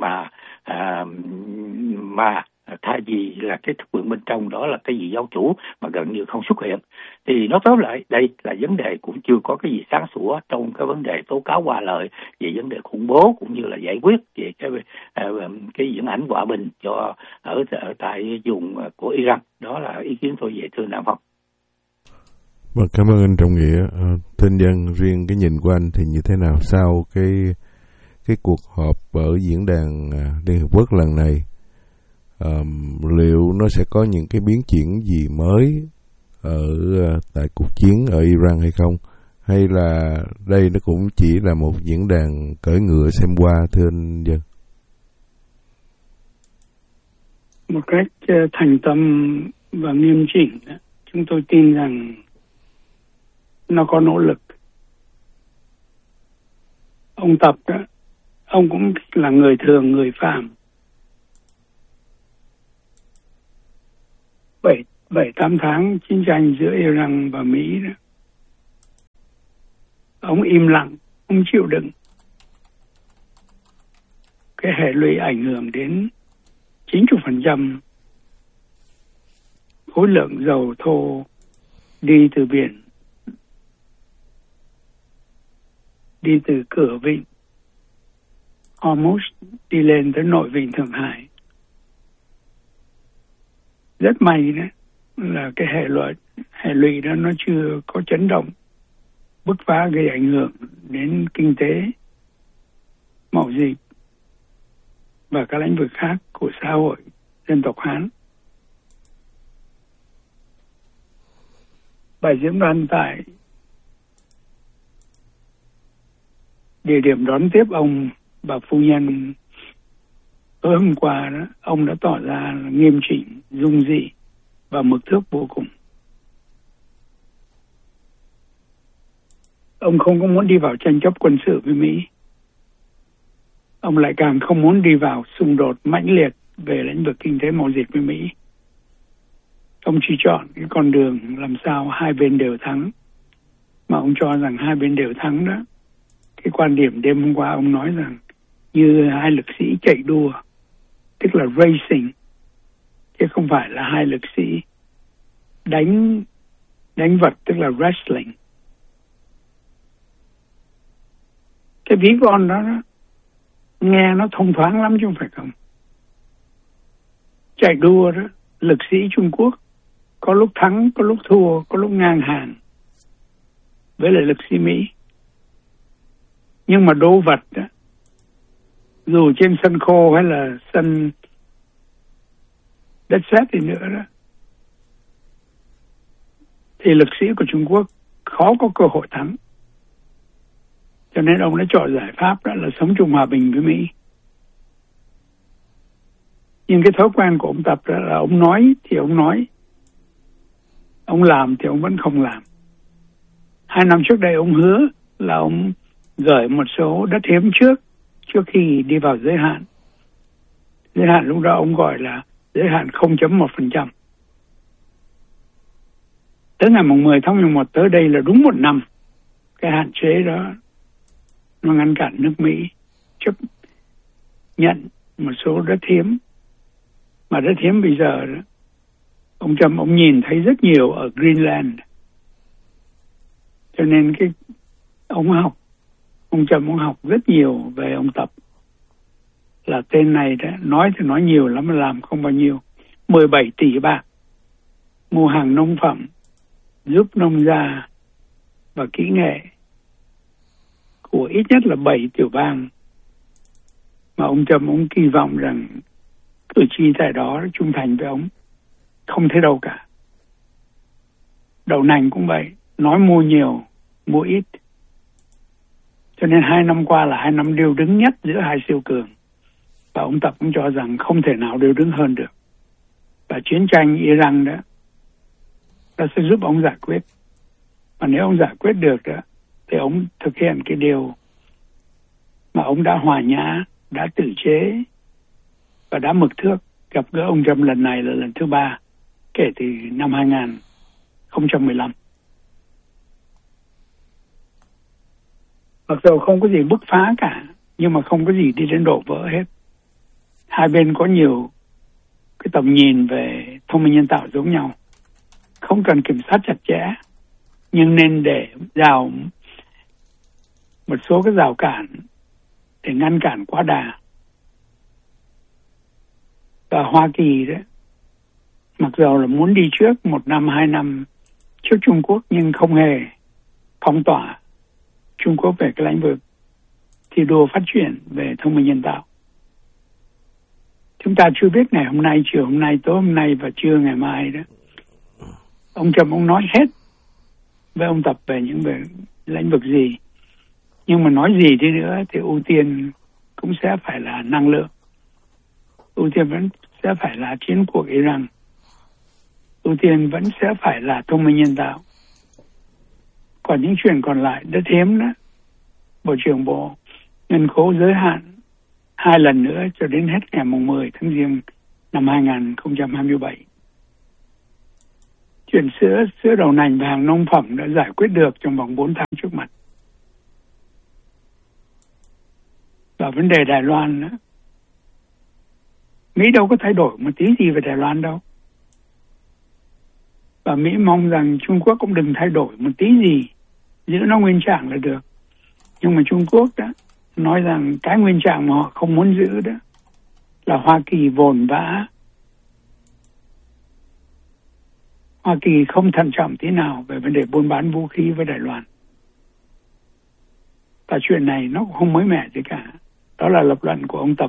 mà thay vì là cái thực quyền bên trong đó là cái gì giáo chủ mà gần như không xuất hiện. Thì nó tóm lại đây là vấn đề cũng chưa có cái gì sáng sủa trong cái vấn đề tố cáo qua lời về vấn đề khủng bố cũng như là giải quyết về cái diễn ảnh hòa bình cho ở tại vùng của Iran. Đó là ý kiến tôi về thưa Nam Phong. Vâng, cảm ơn anh Trọng Nghĩa. Thưa anh Dân, riêng cái nhìn của anh thì như thế nào sau cái cuộc họp ở diễn đàn Liên Hợp Quốc lần này? Liệu nó sẽ có những cái biến chuyển gì mới ở tại cuộc chiến ở Iran hay không? Hay là đây nó cũng chỉ là một diễn đàn cưỡi ngựa xem qua, thưa anh Dân? Một cách thành tâm và nghiêm chỉnh, chúng tôi tin rằng nó có nỗ lực. Ông Tập đó, ông cũng là người thường, người phàm, 7-8 tháng chiến tranh giữa Iran và Mỹ đó. Ông im lặng, ông chịu đựng. Cái hệ lụy ảnh hưởng đến 90% khối lượng dầu thô đi từ biển, đi từ cửa vịnh Hormuz đi lên tới nội vịnh Thượng Hải. Rất may đấy là cái hệ lụy đó nó chưa có chấn động bứt phá gây ảnh hưởng đến kinh tế, mậu dịch và các lĩnh vực khác của xã hội dân tộc Hán. Bài diễn văn tại địa điểm đón tiếp ông và phu nhân tối hôm qua đó, ông đã tỏ ra nghiêm chỉnh, dung dị và mực thước vô cùng. Ông không có muốn đi vào tranh chấp quân sự với Mỹ. Ông lại càng không muốn đi vào xung đột mãnh liệt về lĩnh vực kinh tế mậu dịch với Mỹ. Ông chỉ chọn cái con đường làm sao hai bên đều thắng. Mà ông cho rằng hai bên đều thắng đó. Cái quan điểm đêm hôm qua ông nói rằng như hai lực sĩ chạy đua, tức là racing, chứ không phải là hai lực sĩ đánh vật, tức là wrestling. Cái ví von đó nghe nó thông thoáng lắm chứ không phải không. Chạy đua đó, lực sĩ Trung Quốc có lúc thắng, có lúc thua, có lúc ngang hàng với lại lực sĩ Mỹ. Nhưng mà đô vật đó, dù trên sân khô hay là sân đất sét thì nữa đó, thì lực sĩ của Trung Quốc khó có cơ hội thắng. Cho nên ông đã chọn giải pháp đó là sống chung hòa bình với Mỹ. Nhưng cái thói quen của ông Tập đó là ông nói thì ông nói, ông làm thì ông vẫn không làm. 2 năm trước đây ông hứa là ông gửi một số đất hiếm trước khi đi vào giới hạn. Giới hạn lúc đó ông gọi là giới hạn 0.1%. Tới ngày 10 tháng 11 tới đây là đúng 1 năm. Cái hạn chế đó nó ngăn cản nước Mỹ chấp nhận một số đất hiếm. Mà đất hiếm bây giờ đó, ông Trump ông nhìn thấy rất nhiều ở Greenland. Cho nên ông Trump ông học rất nhiều về ông Tập. Là tên này đó, nói thì nói nhiều lắm mà làm không bao nhiêu. 17 tỷ bạc mua hàng nông phẩm, giúp nông gia và kỹ nghệ của ít nhất là 7 tiểu bang. Mà ông Trump ông kỳ vọng rằng cử tri tại đó trung thành với ông. Không thấy đâu cả. Đậu nành cũng vậy, nói mua nhiều, mua ít. Cho nên 2 năm qua là 2 năm đều đứng nhất giữa hai siêu cường. Và ông Tập cũng cho rằng không thể nào đều đứng hơn được. Và chiến tranh Iran đó, nó sẽ giúp ông giải quyết. Và nếu ông giải quyết được đó, thì ông thực hiện cái điều mà ông đã hòa nhã, đã tự chế và đã mực thước. Gặp gỡ ông Trump lần này là lần thứ 3 kể từ năm 2015. Mặc dù không có gì bứt phá cả, nhưng mà không có gì đi đến đổ vỡ hết. Hai bên có nhiều cái tầm nhìn về thông minh nhân tạo giống nhau. Không cần kiểm soát chặt chẽ, nhưng nên để rào một số cái rào cản để ngăn cản quá đà. Và Hoa Kỳ đó, mặc dù là muốn đi trước 1 năm, 2 năm trước Trung Quốc, nhưng không hề phong tỏa Trung Quốc về cái lĩnh vực thi đua phát triển về thông minh nhân tạo. Chúng ta chưa biết ngày hôm nay, chiều hôm nay, tối hôm nay và trưa ngày mai đó. Ông Trump ông nói hết với ông Tập về những lĩnh vực gì. Nhưng mà nói gì đi nữa thì ưu tiên cũng sẽ phải là năng lượng. Ưu tiên vẫn sẽ phải là chiến cuộc Iran. Ưu tiên vẫn sẽ phải là thông minh nhân tạo. Còn những chuyện còn lại đất hiếm đó, Bộ trưởng Bộ Ngân khố giới hạn 2 lần nữa cho đến hết ngày 10 tháng Giêng năm 2027. chuyện sữa đậu nành và hàng nông phẩm đã giải quyết được trong vòng 4 tháng trước mặt. Và vấn đề Đài Loan đó, Mỹ đâu có thay đổi một tí gì về Đài Loan đâu. Và Mỹ mong rằng Trung Quốc cũng đừng thay đổi một tí gì, giữ nó nguyên trạng là được. Nhưng mà Trung Quốc đó nói rằng cái nguyên trạng mà họ không muốn giữ đó là Hoa Kỳ vồn vã. Hoa Kỳ không thận trọng tí nào về vấn đề buôn bán vũ khí với Đài Loan. Và chuyện này nó cũng không mới mẻ gì cả. Đó là lập luận của ông Tập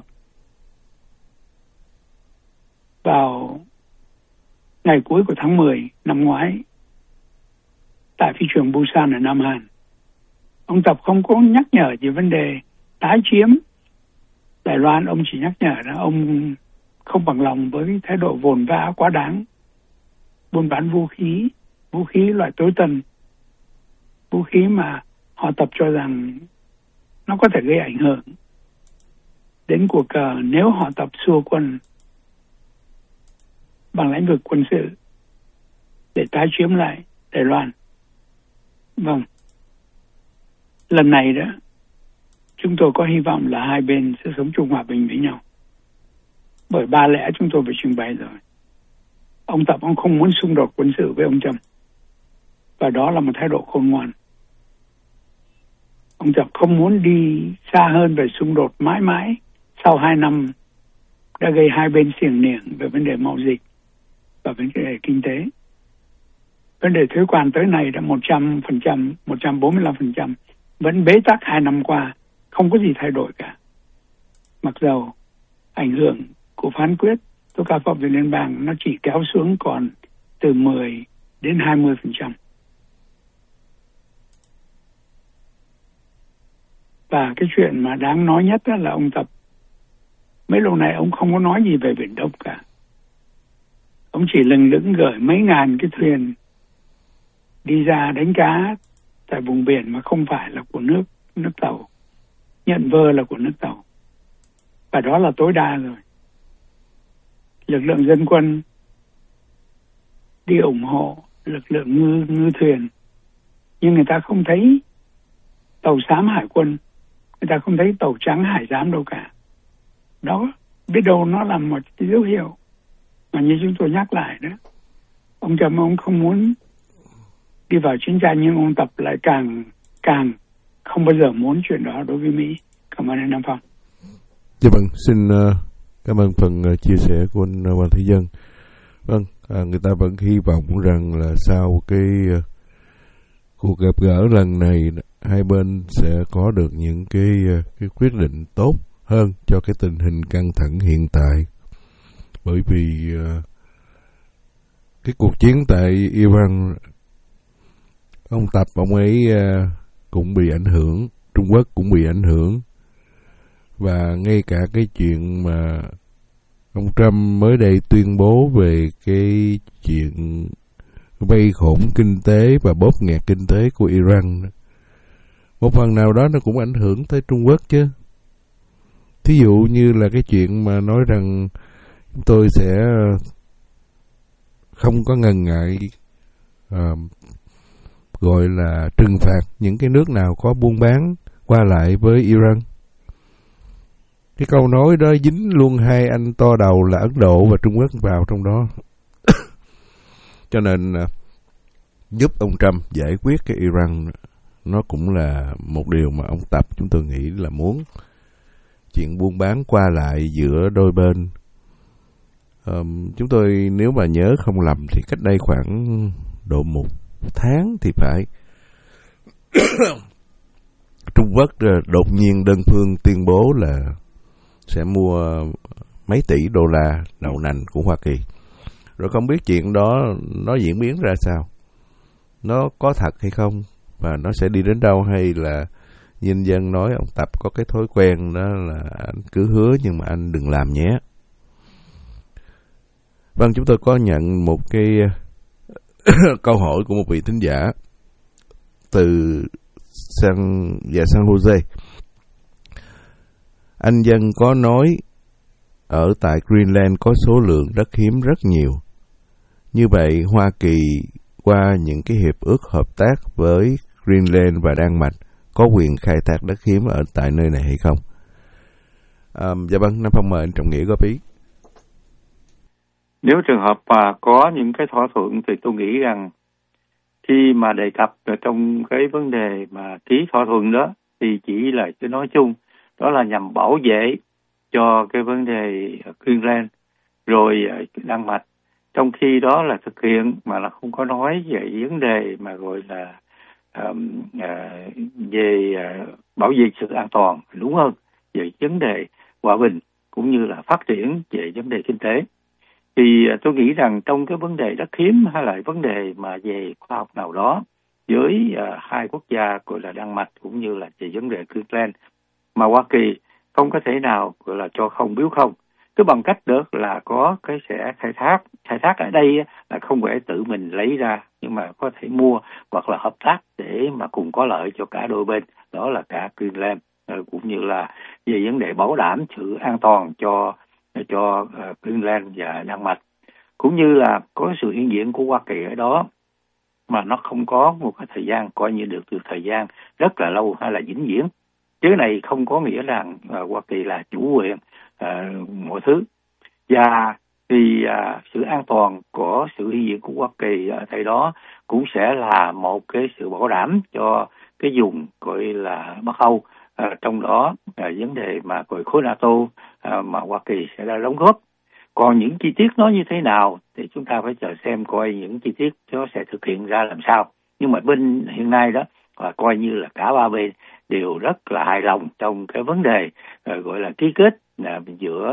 vào ngày cuối của tháng 10 năm ngoái tại phi trường Busan ở Nam Hàn. Ông Tập không có nhắc nhở về vấn đề tái chiếm Đài Loan. Ông chỉ nhắc nhở là ông không bằng lòng với thái độ vồn vã quá đáng buôn bán vũ khí loại tối tân, vũ khí mà họ Tập cho rằng nó có thể gây ảnh hưởng đến cuộc cờ nếu họ Tập xua quân bằng lĩnh vực quân sự để tái chiếm lại Đài Loan. Vâng, lần này đó chúng tôi có hy vọng là hai bên sẽ sống chung hòa bình với nhau, bởi ba lẽ chúng tôi phải trình bày rồi. Ông Tập ông không muốn xung đột quân sự với ông Trump, và đó là một thái độ khôn ngoan. Ông Tập không muốn đi xa hơn về xung đột mãi mãi sau 2 năm đã gây hai bên xiềng niềng về vấn đề mậu dịch và vấn đề kinh tế. Vấn đề thuế quan tới này đã 100%, 145%, vẫn bế tắc 2 năm qua, không có gì thay đổi cả. Mặc dầu ảnh hưởng của phán quyết tố cáo pháp viện liên bang nó chỉ kéo xuống còn từ 10 đến 20%. Và cái chuyện mà đáng nói nhất đó là ông Tập mấy lâu nay ông không có nói gì về Biển Đông cả. Ông chỉ lừng lững gửi mấy ngàn cái thuyền đi ra đánh cá tại vùng biển mà không phải là của nước Tàu, nhận vơ là của nước Tàu. Và đó là tối đa rồi. Lực lượng dân quân đi ủng hộ lực lượng ngư thuyền, nhưng người ta không thấy tàu xám hải quân, người ta không thấy tàu trắng hải giám đâu cả. Đó, biết đâu nó là một cái dấu hiệu mà như chúng tôi nhắc lại đó. Ông Trump ông không muốn đi vào chiến tranh, nhưng ông Tập lại càng không bao giờ muốn chuyện đó đối với Mỹ. Cảm ơn anh Nam Phong. Dạ vâng, xin cảm ơn phần chia sẻ của anh Hoàng Thế Dân. Vâng, người ta vẫn hy vọng rằng là sau cái cuộc gặp gỡ lần này, hai bên sẽ có được những cái quyết định tốt hơn cho cái tình hình căng thẳng hiện tại. Bởi vì cái cuộc chiến tại Iran, ông Tập ông ấy cũng bị ảnh hưởng, Trung Quốc cũng bị ảnh hưởng, và ngay cả cái chuyện mà ông Trump mới đây tuyên bố về cái chuyện vây khủng kinh tế và bóp nghẹt kinh tế của Iran, một phần nào đó nó cũng ảnh hưởng tới Trung Quốc chứ. Thí dụ như là cái chuyện mà nói rằng tôi sẽ không có ngần ngại gọi là trừng phạt những cái nước nào có buôn bán qua lại với Iran. Cái câu nói đó dính luôn hai anh to đầu là Ấn Độ và Trung Quốc vào trong đó. Cho nên giúp ông Trump giải quyết cái Iran, nó cũng là một điều mà ông Tập chúng tôi nghĩ là muốn. Chuyện buôn bán qua lại giữa đôi bên, chúng tôi nếu mà nhớ không lầm thì cách đây khoảng độ 1 tháng thì phải, Trung Quốc đột nhiên đơn phương tuyên bố là sẽ mua mấy tỷ đô la đậu nành của Hoa Kỳ. Rồi không biết chuyện đó nó diễn biến ra sao, nó có thật hay không, và nó sẽ đi đến đâu, hay là nhân dân nói ông Tập có cái thói quen đó là anh cứ hứa nhưng mà anh đừng làm nhé. Vâng, chúng tôi có nhận một cái câu hỏi của một vị thính giả từ San Jose. Anh Dân có nói ở tại Greenland có số lượng đất hiếm rất nhiều, Như vậy, Hoa Kỳ qua những cái hiệp ước hợp tác với Greenland và Đan Mạch có quyền khai thác đất hiếm ở tại nơi này hay không? Dạ vâng, Nam Phong mời anh Trọng Nghĩa góp ý. Nếu trường hợp mà có những cái thỏa thuận thì tôi nghĩ rằng khi mà đề cập trong cái vấn đề mà ký thỏa thuận đó thì chỉ là cái nói chung, đó là nhằm bảo vệ cho cái vấn đề Greenland rồi Đan Mạch, trong khi đó là thực hiện mà là không có nói về vấn đề mà gọi là về bảo vệ sự an toàn, đúng hơn, về vấn đề hòa bình cũng như là phát triển về vấn đề kinh tế. Thì tôi nghĩ rằng trong cái vấn đề đất hiếm hay là vấn đề mà về khoa học nào đó với hai quốc gia gọi là Đan Mạch cũng như là về vấn đề Greenland mà Hoa Kỳ không có thể nào gọi là cho không biếu không. Cứ bằng cách đó là có cái sẽ khai thác ở đây là không phải tự mình lấy ra, nhưng mà có thể mua hoặc là hợp tác để mà cùng có lợi cho cả đôi bên, đó là cả Greenland cũng như là về vấn đề bảo đảm sự an toàn cho Greenland và Đan Mạch, cũng như là có sự hiện diện của Hoa Kỳ ở đó mà nó không có một cái thời gian coi như được từ thời gian rất là lâu hay là vĩnh viễn. Chứ này không có nghĩa rằng Hoa Kỳ là chủ quyền mọi thứ. Và thì sự an toàn của sự hiện diện của Hoa Kỳ ở tại đó cũng sẽ là một cái sự bảo đảm cho cái vùng gọi là Bắc Âu, trong đó vấn đề mà khối NATO mà Hoa Kỳ sẽ đã đóng góp. Còn những chi tiết nó như thế nào thì chúng ta phải chờ xem coi những chi tiết nó sẽ thực hiện ra làm sao. Nhưng mà bên hiện nay đó coi như là cả ba bên đều rất là hài lòng trong cái vấn đề gọi là ký kết giữa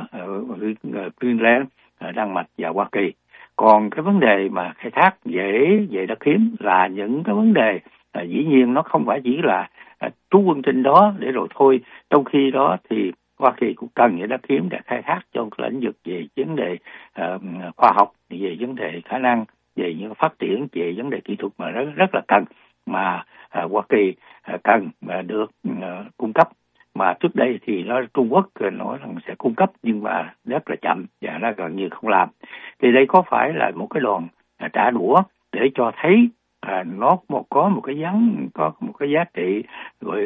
Greenland, Đan Mạch và Hoa Kỳ. Còn cái vấn đề mà khai thác về đất hiếm là những cái vấn đề dĩ nhiên nó không phải chỉ là trú quân trên đó để rồi thôi. Trong khi đó thì Hoa Kỳ cũng cần những đất hiếm để khai thác trong cái lĩnh vực về vấn đề khoa học, về vấn đề khả năng, về những phát triển về vấn đề kỹ thuật mà rất là cần, mà Hoa Kỳ cần mà được cung cấp. Mà trước đây thì Trung Quốc nói rằng sẽ cung cấp nhưng mà rất là chậm và nó gần như không làm. Thì đây có phải là một cái đòn trả đũa để cho thấy nó có một cái giá trị gọi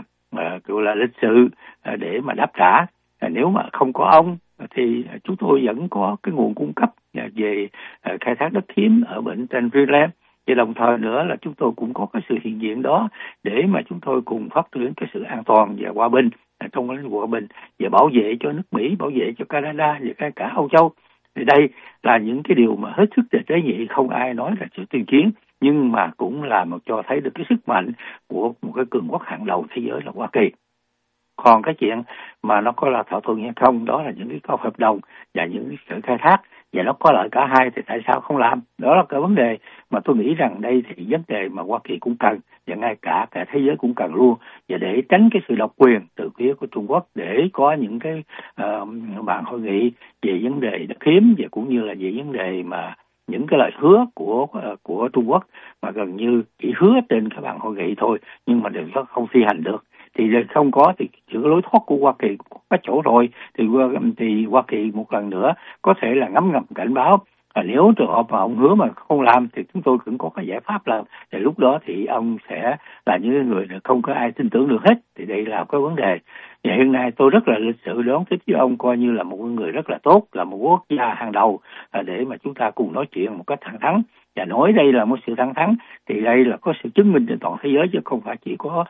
là lịch sử để mà đáp trả. Nếu mà không có ông thì chúng tôi vẫn có cái nguồn cung cấp về khai thác đất hiếm ở bên trên Greenland. Và đồng thời nữa là chúng tôi cũng có cái sự hiện diện đó để mà chúng tôi cùng phát triển cái sự an toàn và hòa bình trong cái hòa bình và bảo vệ cho nước Mỹ, bảo vệ cho Canada và cả Âu Châu. Thì đây là những cái điều mà hết sức là tế nhị, không ai nói là sự tuyên chiến, nhưng mà cũng là một cho thấy được cái sức mạnh của một cái cường quốc hàng đầu thế giới là Hoa Kỳ. Còn cái chuyện mà nó có là thỏa thuận hay không, đó là những cái câu hợp đồng và những cái sự khai thác và nó có lợi cả hai thì tại sao không làm? Đó là cái vấn đề mà tôi nghĩ rằng đây thì vấn đề mà Hoa Kỳ cũng cần và ngay cả thế giới cũng cần luôn, và để tránh cái sự độc quyền từ phía của Trung Quốc để có những cái bàn hội nghị về vấn đề đất hiếm và cũng như là về vấn đề mà những cái lời hứa của Trung Quốc mà gần như chỉ hứa trên cái bàn hội nghị thôi nhưng mà đều không thi hành được. Thì không có thì sự lối thoát của Hoa Kỳ có cái chỗ rồi thì Hoa Kỳ một lần nữa có thể là ngấm ngầm cảnh báo nếu trường hợp mà ông hứa mà không làm thì chúng tôi cũng có cái giải pháp làm, thì lúc đó thì ông sẽ là những người không có ai tin tưởng được hết. Thì đây là cái vấn đề. Và hiện nay tôi rất là lịch sự đón tiếp với ông, coi như là một người rất là tốt, là một quốc gia hàng đầu để mà chúng ta cùng nói chuyện một cách thẳng thắn. Và nói đây là một sự thẳng thắn thì đây là có sự chứng minh trên toàn thế giới, chứ không phải chỉ có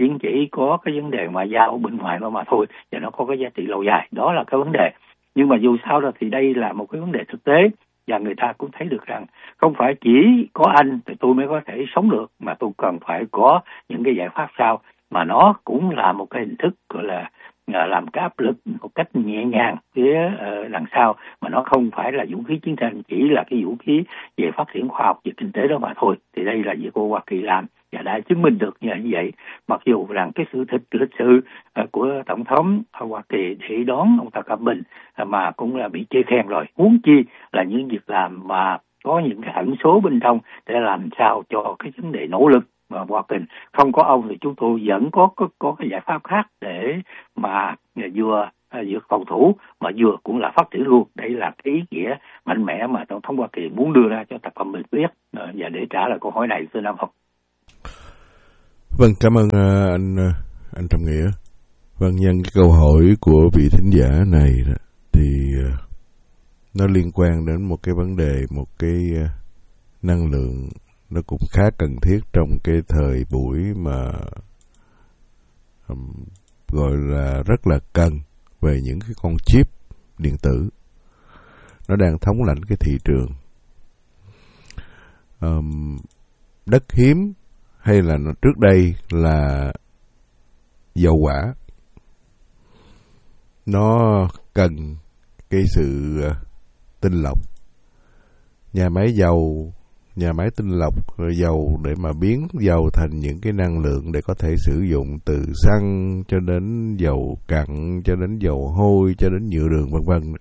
có cái vấn đề ngoại giao bên ngoài mà thôi, và nó có cái giá trị lâu dài. Đó là cái vấn đề. Nhưng mà dù sao đó thì đây là một cái vấn đề thực tế, và người ta cũng thấy được rằng không phải chỉ có anh thì tôi mới có thể sống được, mà tôi cần phải có những cái giải pháp sau, mà nó cũng là một cái hình thức gọi là làm cái áp lực một cách nhẹ nhàng phía đằng sau, mà nó không phải là vũ khí chiến tranh, chỉ là cái vũ khí về phát triển khoa học và kinh tế đó mà thôi. Thì đây là việc của Hoa Kỳ làm và đã chứng minh được như vậy, mặc dù rằng cái sự lịch sự của Tổng thống Hoa Kỳ để đón ông Tập Cận Bình mà cũng là bị chê khen rồi, huống chi là những việc làm mà có những cái ẩn số bên trong để làm sao cho cái vấn đề nỗ lực mà Hoa Kỳ không có ông thì chúng tôi vẫn có cái giải pháp khác để mà vừa giữa phòng thủ mà vừa cũng là phát triển luôn. Đây là cái ý nghĩa mạnh mẽ mà Tổng thống Hoa Kỳ muốn đưa ra cho Tập Cận Bình biết. Và để trả lời câu hỏi này, thưa Nam Phong. Vâng, cảm ơn anh Trọng Nghĩa. Vâng, nhân cái câu hỏi của vị thính giả này đó, thì nó liên quan đến một cái vấn đề, một cái năng lượng nó cũng khá cần thiết trong cái thời buổi mà gọi là rất là cần về những cái con chip điện tử. Nó đang thống lãnh cái thị trường. Đất hiếm hay là trước đây là dầu hỏa, nó cần cái sự tinh lọc. Nhà máy dầu, nhà máy tinh lọc dầu để mà biến dầu thành những cái năng lượng để có thể sử dụng từ xăng cho đến dầu cặn, cho đến dầu hôi, cho đến nhựa đường vân vân.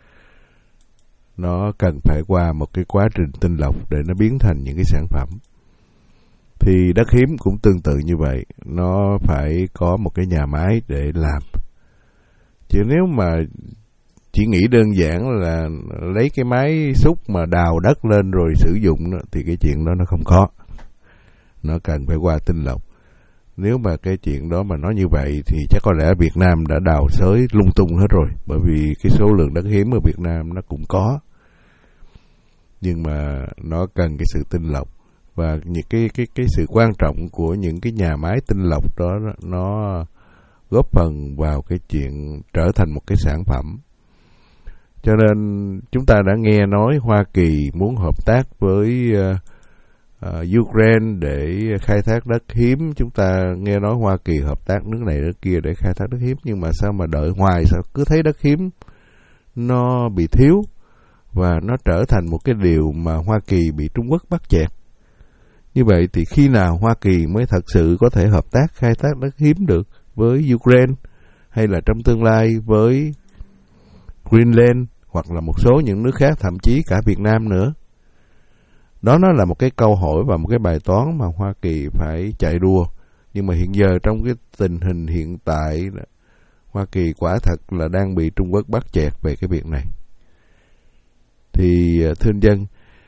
Nó cần phải qua một cái quá trình tinh lọc để nó biến thành những cái sản phẩm. Thì đất hiếm cũng tương tự như vậy, nó phải có một cái nhà máy để làm. Chứ nếu mà chỉ nghĩ đơn giản là lấy cái máy xúc mà đào đất lên rồi sử dụng đó, thì cái chuyện đó nó không có. Nó cần phải qua tinh lọc. Nếu mà cái chuyện đó mà nói như vậy thì chắc có lẽ Việt Nam đã đào xới lung tung hết rồi. Bởi vì cái số lượng đất hiếm ở Việt Nam nó cũng có. Nhưng mà nó cần cái sự tinh lọc. Và những cái sự quan trọng của những cái nhà máy tinh lọc đó, nó góp phần vào cái chuyện trở thành một cái sản phẩm. Cho nên chúng ta đã nghe nói Hoa Kỳ muốn hợp tác với Ukraine để khai thác đất hiếm. Chúng ta nghe nói Hoa Kỳ hợp tác nước này nước kia để khai thác đất hiếm. Nhưng mà sao mà đợi hoài, sao cứ thấy đất hiếm nó bị thiếu. Và nó trở thành một cái điều mà Hoa Kỳ bị Trung Quốc bắt chẹt. Như vậy thì khi nào Hoa Kỳ mới thật sự có thể hợp tác khai thác đất hiếm được với Ukraine, hay là trong tương lai với Greenland, hoặc là một số những nước khác, thậm chí cả Việt Nam nữa. Đó nó là một cái câu hỏi và một cái bài toán mà Hoa Kỳ phải chạy đua. Nhưng mà hiện giờ trong cái tình hình hiện tại, Hoa Kỳ quả thật là đang bị Trung Quốc bắt chẹt về cái việc này. Thì thưa anh Dân,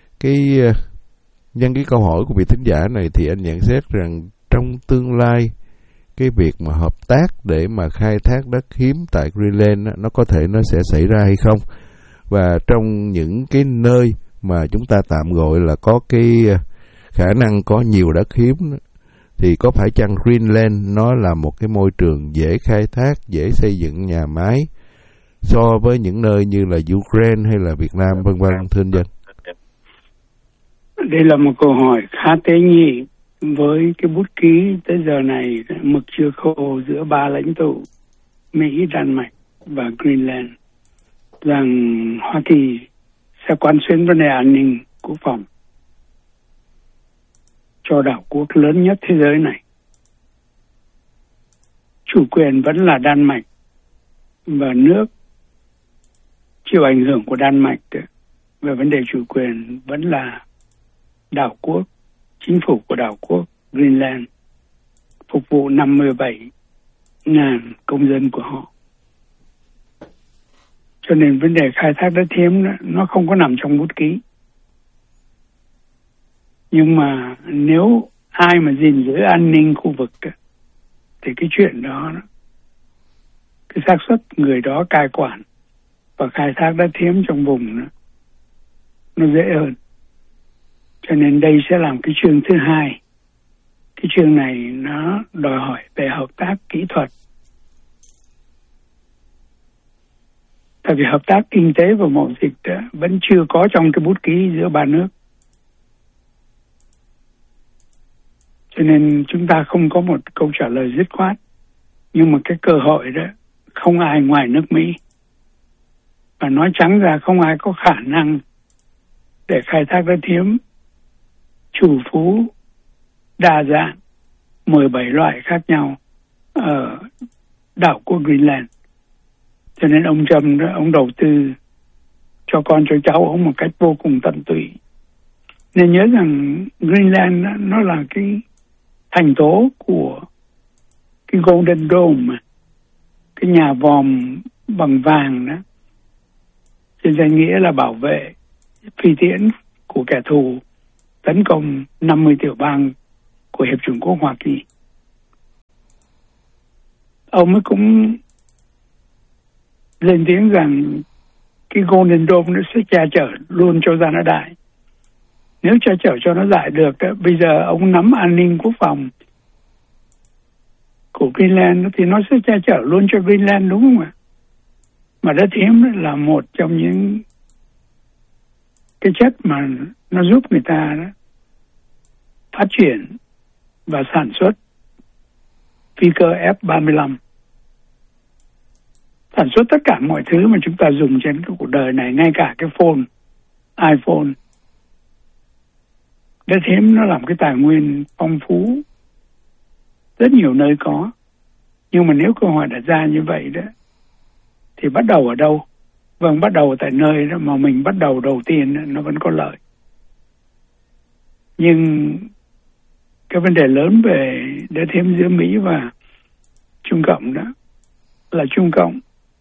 nhân cái câu hỏi của vị thính giả này thì anh nhận xét rằng trong tương lai cái việc mà hợp tác để mà khai thác đất hiếm tại Greenland nó có thể nó sẽ xảy ra hay không? Và trong những cái nơi mà chúng ta tạm gọi là có cái khả năng có nhiều đất hiếm thì có phải chăng Greenland nó là một cái môi trường dễ khai thác, dễ xây dựng nhà máy so với những nơi như là Ukraine hay là Việt Nam vân vân, thưa anh Dân? Đây là một câu hỏi khá tế nhị. Với cái bút ký tới giờ này, mực chưa khô giữa ba lãnh tụ Mỹ, Đan Mạch và Greenland, rằng Hoa Kỳ sẽ quán xuyến vấn đề an ninh quốc phòng cho đảo quốc lớn nhất thế giới này. Chủ quyền vẫn là Đan Mạch, và nước chịu ảnh hưởng của Đan Mạch về vấn đề chủ quyền vẫn là đảo quốc, chính phủ của đảo quốc Greenland, phục vụ 57.000 công dân của họ. Cho nên vấn đề khai thác đất hiếm đó, nó không có nằm trong bút ký. Nhưng mà nếu ai mà gìn giữ an ninh khu vực đó, thì cái chuyện đó, cái xác suất người đó cai quản và khai thác đất hiếm trong vùng đó, nó dễ hơn. Cho nên đây sẽ làm cái chương thứ hai. Cái chương này nó đòi hỏi về hợp tác kỹ thuật. Tại vì hợp tác kinh tế và mậu dịch đó vẫn chưa có trong cái bút ký giữa ba nước. Cho nên chúng ta không có một câu trả lời dứt khoát. Nhưng mà cái cơ hội đó không ai ngoài nước Mỹ. Và nói trắng ra không ai có khả năng để khai thác đất hiếm chủ phú đa dạng 17 loại khác nhau ở đảo quốc Greenland. Cho nên ông Trump đó, ông đầu tư cho con cho cháu ông một cách vô cùng tận tụy. Nên nhớ rằng Greenland đó, nó là cái thành tố của cái Golden Dome, cái nhà vòm bằng vàng đó, trên danh nghĩa là bảo vệ phi tiễn của kẻ thù tấn công 50 tiểu bang của Hiệp chủng quốc Hoa Kỳ. Ông ấy cũng lên tiếng rằng cái Golden Dome nó sẽ che chở luôn cho Gia Nã Đại. Nếu che chở cho nó giải được, bây giờ ông nắm an ninh quốc phòng của Greenland thì nó sẽ che chở luôn cho Greenland, đúng không ạ? Mà đất hiếm là một trong những cái chất mà nó giúp người ta đó phát triển và sản xuất phi cơ F-35. Sản xuất tất cả mọi thứ mà chúng ta dùng trên cái cuộc đời này, ngay cả cái phone, iPhone. Đất hiếm nó làm cái tài nguyên phong phú, rất nhiều nơi có. Nhưng mà nếu câu hỏi đặt ra như vậy đó, thì bắt đầu ở đâu? Vâng, bắt đầu tại nơi đó mà mình bắt đầu đầu tiên đó, nó vẫn có lợi. Nhưng cái vấn đề lớn về đất hiếm giữa Mỹ và Trung Cộng đó là Trung Cộng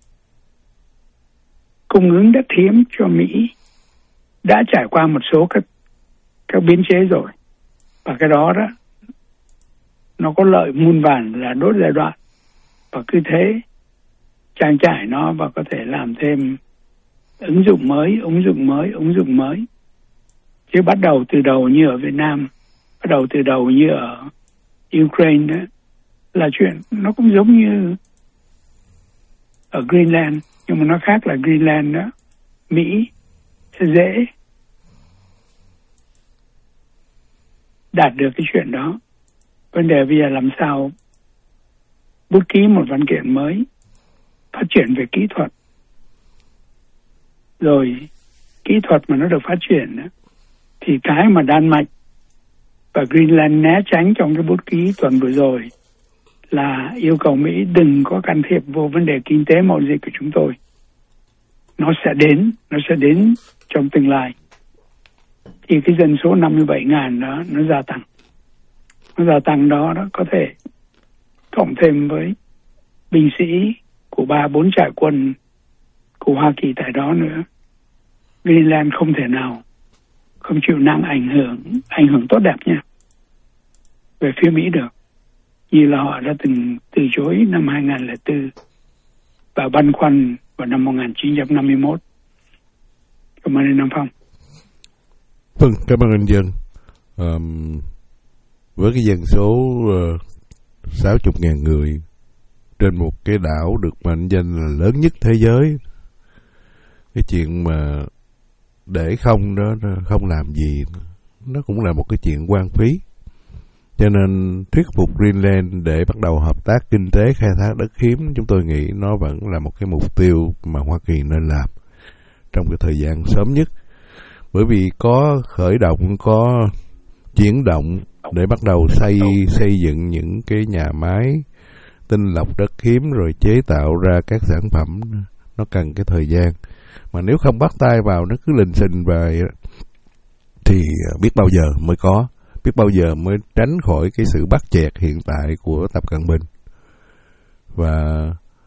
cung ứng đất hiếm cho Mỹ đã trải qua một số các biến chế rồi. Và cái đó đó nó có lợi muôn vàn là đốt giai đoạn, và cứ thế trang trải nó và có thể làm thêm ứng dụng mới. Chứ bắt đầu từ đầu như ở Việt Nam, bắt đầu từ đầu như ở Ukraine đó, là chuyện nó cũng giống như ở Greenland, nhưng mà nó khác là Greenland đó, Mỹ sẽ dễ đạt được cái chuyện đó. Vấn đề bây giờ làm sao bút ký một văn kiện mới phát triển về kỹ thuật, rồi kỹ thuật mà nó được phát triển đó, thì cái mà Đan Mạch và Greenland né tránh trong cái bút ký tuần vừa rồi là yêu cầu Mỹ đừng có can thiệp vô vấn đề kinh tế mậu dịch của chúng tôi. Nó sẽ đến trong tương lai. Thì cái dân số 57.000 đó nó gia tăng. Nó gia tăng đó có thể cộng thêm với binh sĩ của 3-4 trại quân của Hoa Kỳ tại đó nữa. Greenland không thể nào không chịu nặng ảnh hưởng tốt đẹp nha về phía Mỹ được, như là họ đã từng từ chối năm 2004 và băn khoăn vào năm 1951. Cảm ơn anh Nam Phong. Vâng, cảm ơn anh Dân. Với cái dân số 60.000 người trên một cái đảo được mệnh danh là lớn nhất thế giới, cái chuyện mà để không đó, không làm gì, nó cũng là một cái chuyện hoang phí. Cho nên thuyết phục Greenland để bắt đầu hợp tác kinh tế khai thác đất hiếm, chúng tôi nghĩ nó vẫn là một cái mục tiêu mà Hoa Kỳ nên làm trong cái thời gian sớm nhất. Bởi vì có khởi động, có chuyển động để bắt đầu xây dựng những cái nhà máy tinh lọc đất hiếm rồi chế tạo ra các sản phẩm, nó cần cái thời gian. Mà nếu không bắt tay vào, nó cứ lình xình về thì biết bao giờ mới có, biết bao giờ mới tránh khỏi cái sự bắt chẹt hiện tại của Tập Cận Bình. Và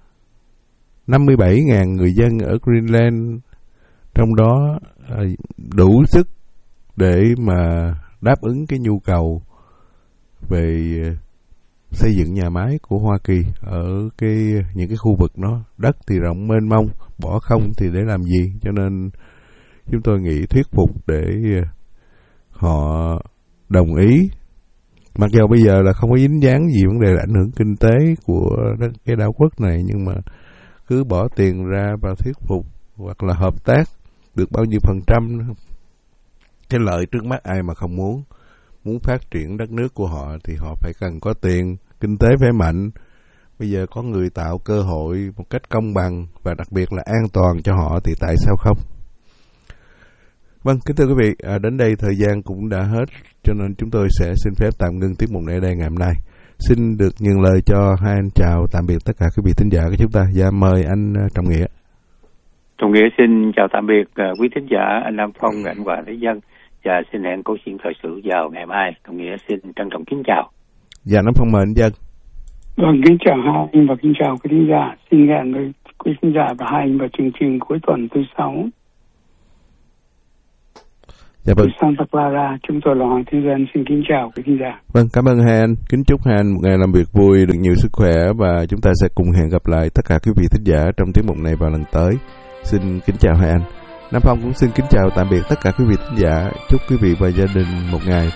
57.000 người dân ở Greenland, trong đó đủ sức để mà đáp ứng cái nhu cầu về xây dựng nhà máy của Hoa Kỳ ở những cái khu vực đó. Đất thì rộng mênh mông, bỏ không thì để làm gì? Cho nên chúng tôi nghĩ thuyết phục để họ đồng ý. Mặc dù bây giờ là không có dính dáng gì vấn đề là ảnh hưởng kinh tế của cái đảo quốc này, nhưng mà cứ bỏ tiền ra và thuyết phục hoặc là hợp tác được bao nhiêu %, cái lợi trước mắt ai mà không muốn phát triển đất nước của họ thì họ phải cần có tiền, kinh tế phải mạnh. Bây giờ có người tạo cơ hội một cách công bằng và đặc biệt là an toàn cho họ thì tại sao không? Vâng, kính thưa quý vị, đến đây thời gian cũng đã hết, cho nên chúng tôi sẽ xin phép tạm ngưng tiết mục này ở đây ngày hôm nay. Xin được nhường lời cho hai anh chào tạm biệt tất cả quý vị thính giả của chúng ta. Dạ, mời anh Trọng Nghĩa. Trọng Nghĩa xin chào tạm biệt quý thính giả, anh Nam Phong, anh Hòa Thế Dân, và xin hẹn câu chuyện thời sự vào ngày mai. Trọng Nghĩa xin trân trọng kính chào. Dạ, Nam Phong mời anh Dân. Vâng, kính chào hai anh và kính chào quý thính giả. Xin hẹn với quý khán giả và hai anh vào chương trình cuối tuần thứ 6. Dạ vâng. Từ Santa Clara, chúng tôi là Hoàng Thiên Dân xin kính chào quý khán giả. Vâng, cảm ơn hai anh. Kính chúc hai anh một ngày làm việc vui, được nhiều sức khỏe và chúng ta sẽ cùng hẹn gặp lại tất cả quý vị thính giả trong tiết mục này vào lần tới. Xin kính chào hai anh. Nam Phong cũng xin kính chào tạm biệt tất cả quý vị thính giả. Chúc quý vị và gia đình một ngày